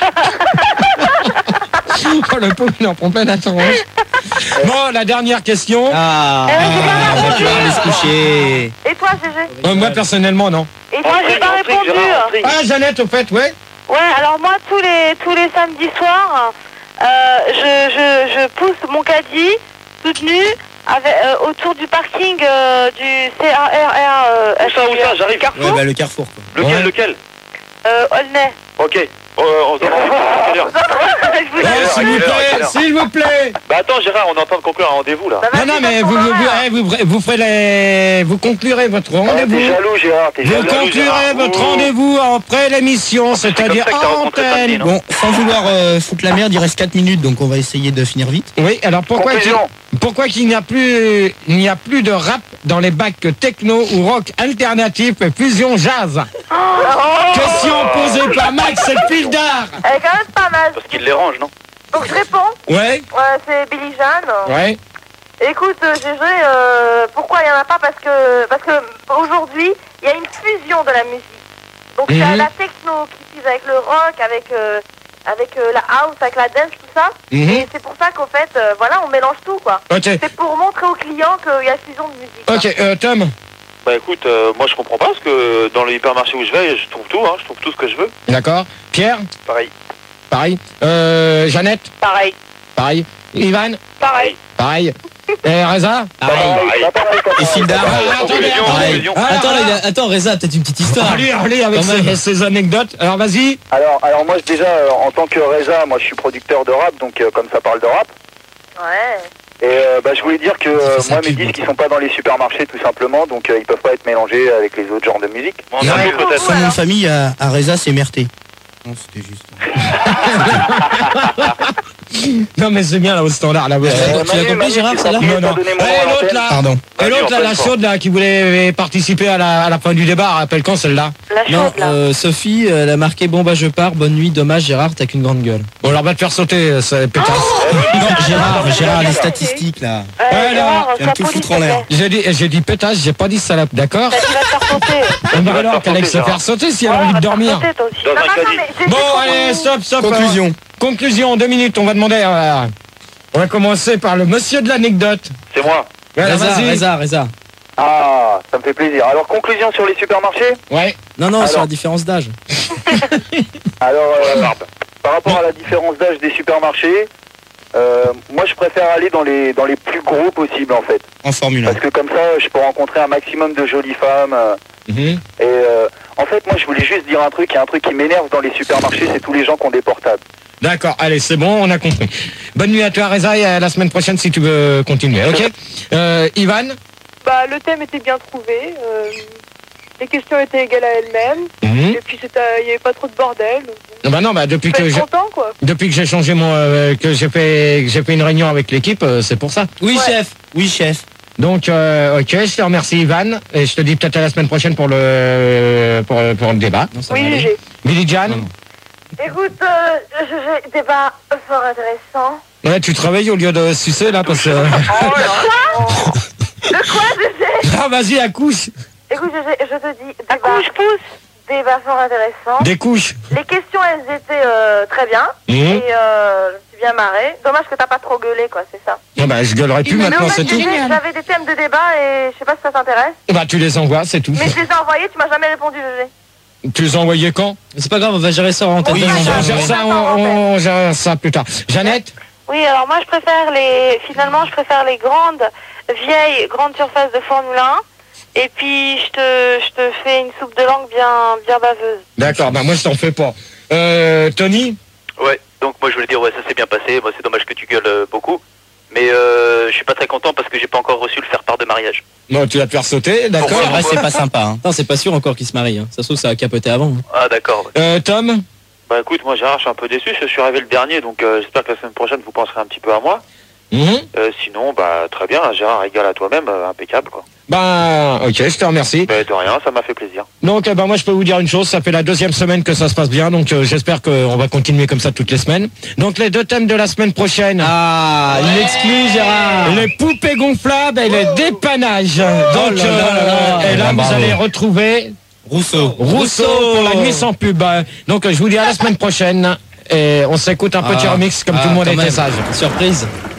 Oh, le pauvre, il est en prend plein d'assurance. Bon, la dernière question. Ah, Eh, j'ai pas on va répondu. pouvoir aller se coucher. Et toi, G G? Euh, moi, personnellement, non. Et moi, j'ai En pas string, en string, répondu. Gérard, en string. Ah, Jeannette, au fait, ouais. Ouais, alors moi, tous les, tous les samedis soirs, euh, je, je, je pousse mon caddie, toute nue, avec, euh, autour du parking euh, du C A R R. Euh, Où ça, où ça, j'arrive. Carrefour, Ouais, bah le carrefour quoi. Lequel, Ouais. lequel? euh, Aulnay. Ok, euh, on se donne rendez-vous à quelle heure? Je vous Oh, jure. s'il vous quelle heure, à quelle plaît, heure s'il vous plaît. Bah attends Gérard, on est en train de conclure un rendez-vous là. Bah, Non, vas-y, non, mais passe vous, ton vous, horaire. eh, vous, vous ferez les, vous conclurez votre Ah, rendez-vous. t'es jaloux, Gérard, t'es Vous jaloux. conclurez Gérard. votre Ouh. rendez-vous après l'émission, c'est-à-dire comme ça que t'as en rencontré antenne. Samedi, non Bon, sans vouloir euh, foutre la merde, il reste quatre minutes donc on va essayer de finir vite. Oui, alors pourquoi qu'il, Conclusion. pourquoi qu'il n'y a plus, il n'y a plus de rap dans les bacs techno ou rock alternatif et fusion jazz? Question posée par Max et Fildar. Elle est quand même pas mal. Parce qu'il les range, non? Donc je réponds. Ouais, Ouais, c'est Billy Jeanne. ouais. Écoute, euh, G G, euh, pourquoi il n'y en a pas? Parce que, parce que aujourd'hui, il y a une fusion de la musique. Donc il y a Mhm. la techno qui fuse avec le rock, avec, euh, avec euh, la house, avec la dance, tout ça. Mhm. Et c'est pour ça qu'au fait, euh, voilà, on mélange tout, quoi. Ok, C'est pour montrer aux clients qu'il y a fusion de musique. quoi. ok, euh, Tom. Bah écoute, euh, moi je comprends pas, parce que dans le hypermarché où je vais, je trouve tout, hein, je trouve tout ce que je veux. D'accord. Pierre. Pareil. Pareil. Euh, Jeannette? Pareil. Pareil. Ivan? Pareil. Pareil. Et Reza? Pareil. Et Fildar? Ah, attendez, Pareil. attendez. Attends, Alors, là, il a- attends, Reza, peut-être une petite histoire. Allez, allez, avec Quand même. ces, ces anecdotes. Alors, vas-y. Alors, alors moi déjà, euh, en tant que Reza, moi je suis producteur de rap, donc euh, comme ça parle de rap. Ouais. Et euh, bah, je voulais dire que euh, Ça fait ça moi mes pub, disques quoi. ils sont pas dans les supermarchés tout simplement, donc euh, ils peuvent pas être mélangés avec les autres genres de musique. Bon, Non, on mais- peut-être. Son nom de famille à, à Reza, c'est Merté. Non, c'était juste. Non, mais c'est bien là au standard. Là, ouais. Euh, tu l'as Manu, compris, Manu, Gérard, tu celle-là t'as Non, non. donné mon Eh, nom à l'autre l'antenne. là. Pardon. Et Vas-y, l'autre on là, fait la le chaude là, qui voulait participer à la, à la fin du débat, rappelle quand celle-là? La Non, chaude, là. euh, Sophie, elle a marqué bon bah je pars, bonne nuit, dommage Gérard, t'as qu'une grande gueule. Bon, alors va te faire sauter, euh, ça pétasse. Non, Gérard, non, Gérard, non, les non, statistiques là. Euh, Ouais, Gérard, là, tu viens sois de tout poli, foutre en s'il te l'air. plaît. J'ai dit, j'ai dit pétasse, j'ai pas dit salope, d'accord? T'as dit va te faire sauter. Eh ben alors, qu'elle aille se Gérard. faire sauter si elle a Ouais, envie va de te faire dormir. sauter, toi aussi. Dans Non, un non, non, caddie. mais j'ai Bon, juste allez, compris. stop, stop. Conclusion. euh, conclusion, deux minutes, on va demander. euh, on va commencer par le monsieur de l'anecdote. C'est moi. Voilà, Reza, vas-y. Reza, Reza. Ah, ça me fait plaisir. Alors conclusion sur les supermarchés. Ouais. Non, non, sur Alors. la différence d'âge. Alors euh, Barbe. par rapport à la différence d'âge des supermarchés, euh, moi je préfère aller dans les dans les plus gros possibles en fait, En Formule un. parce que comme ça je peux rencontrer un maximum de jolies femmes. euh, Mhm. Et euh, en fait, moi, je voulais juste dire un truc. Il y a un truc qui m'énerve dans les supermarchés, c'est tous les gens qui ont des portables. D'accord, allez, c'est bon, on a compris. Bonne nuit à toi, Reza, et à la semaine prochaine si tu veux continuer, ok? euh, Ivan? Bah, le thème était bien trouvé. euh, les questions étaient égales à elles-mêmes. Mhm. Et puis, c'était- il n'y avait pas trop de bordel. Donc, Ah bah non, bah depuis je peux que être j'ai, content, quoi. depuis que j'ai changé mon, euh, que j'ai fait, que j'ai fait une réunion avec l'équipe, euh, c'est pour ça. Oui, Ouais. chef. Oui, chef. Donc, euh, ok, je te remercie, Ivan, et je te dis peut-être à la semaine prochaine pour le, pour, pour le débat. Non, ça Oui, va aller. G G. Billy Jan? Non, non. Écoute, euh, j'ai débat fort intéressant. Ouais, tu travailles au lieu de sucer là, parce que. De quoi, G G? Ah, vas-y, accouche. Écoute, G G, je te dis, débat, débat fort intéressant. Des couches. Les questions, elles étaient euh, très bien. Mhm. Et euh, je me suis bien marrée. Dommage que t'as pas trop gueulé, quoi, c'est ça. Ah bah, je gueulerai plus Mais maintenant, en fait, c'est tout. G G, j'avais des thèmes de débat et je sais pas si ça t'intéresse. Bah, tu les envoies, c'est tout. Mais je les ai envoyés, tu m'as jamais répondu, G G. Tu les as envoyés quand? C'est pas grave, on va gérer ça en antenne. Oui, on on va gère gérer ça, ça on, en antenne. on gère ça plus tard. Jeannette? Oui, alors moi je préfère les, finalement je préfère les grandes, vieilles, grandes surfaces de Formule un. Et puis je te, je te fais une soupe de langue bien, bien baveuse. D'accord, bah moi je t'en fais pas. Euh, Tony? Ouais, donc moi je voulais dire, ouais, ça s'est bien passé. Moi, c'est dommage que tu gueules euh, beaucoup. Mais euh, je suis pas très content parce que j'ai pas encore reçu le faire-part de mariage. Non, tu vas te faire sauter, C'est d'accord. vrai, c'est pas sympa. Hein. Non, c'est pas sûr encore qu'il se marie. Hein. Ça se trouve, ça a capoté avant. hein. Ah, d'accord. ouais. Euh, Tom? Bah écoute, moi Gérard, je suis un peu déçu, je suis arrivé le dernier, donc euh, j'espère que la semaine prochaine vous penserez un petit peu à moi. Mhm. Euh, sinon, bah très bien, Gérard, égal à toi-même, euh, impeccable quoi. Bah, ok, je te remercie. Mais de rien, ça m'a fait plaisir. Donc, euh, bah, moi, je peux vous dire une chose, ça fait la deuxième semaine que ça se passe bien, donc euh, j'espère qu'on va continuer comme ça toutes les semaines. Donc, les deux thèmes de la semaine prochaine. Ah, il exclut Gérard. Les poupées gonflables et les dépannages. Donc, là là là là. euh, et là, Eh ben, vous bravo. allez retrouver Rousseau. Rousseau pour la nuit sans pub. Donc, euh, je vous dis à la semaine prochaine. Et on s'écoute un petit Ah. remix comme Ah, tout le monde quand était même. sage. Surprise.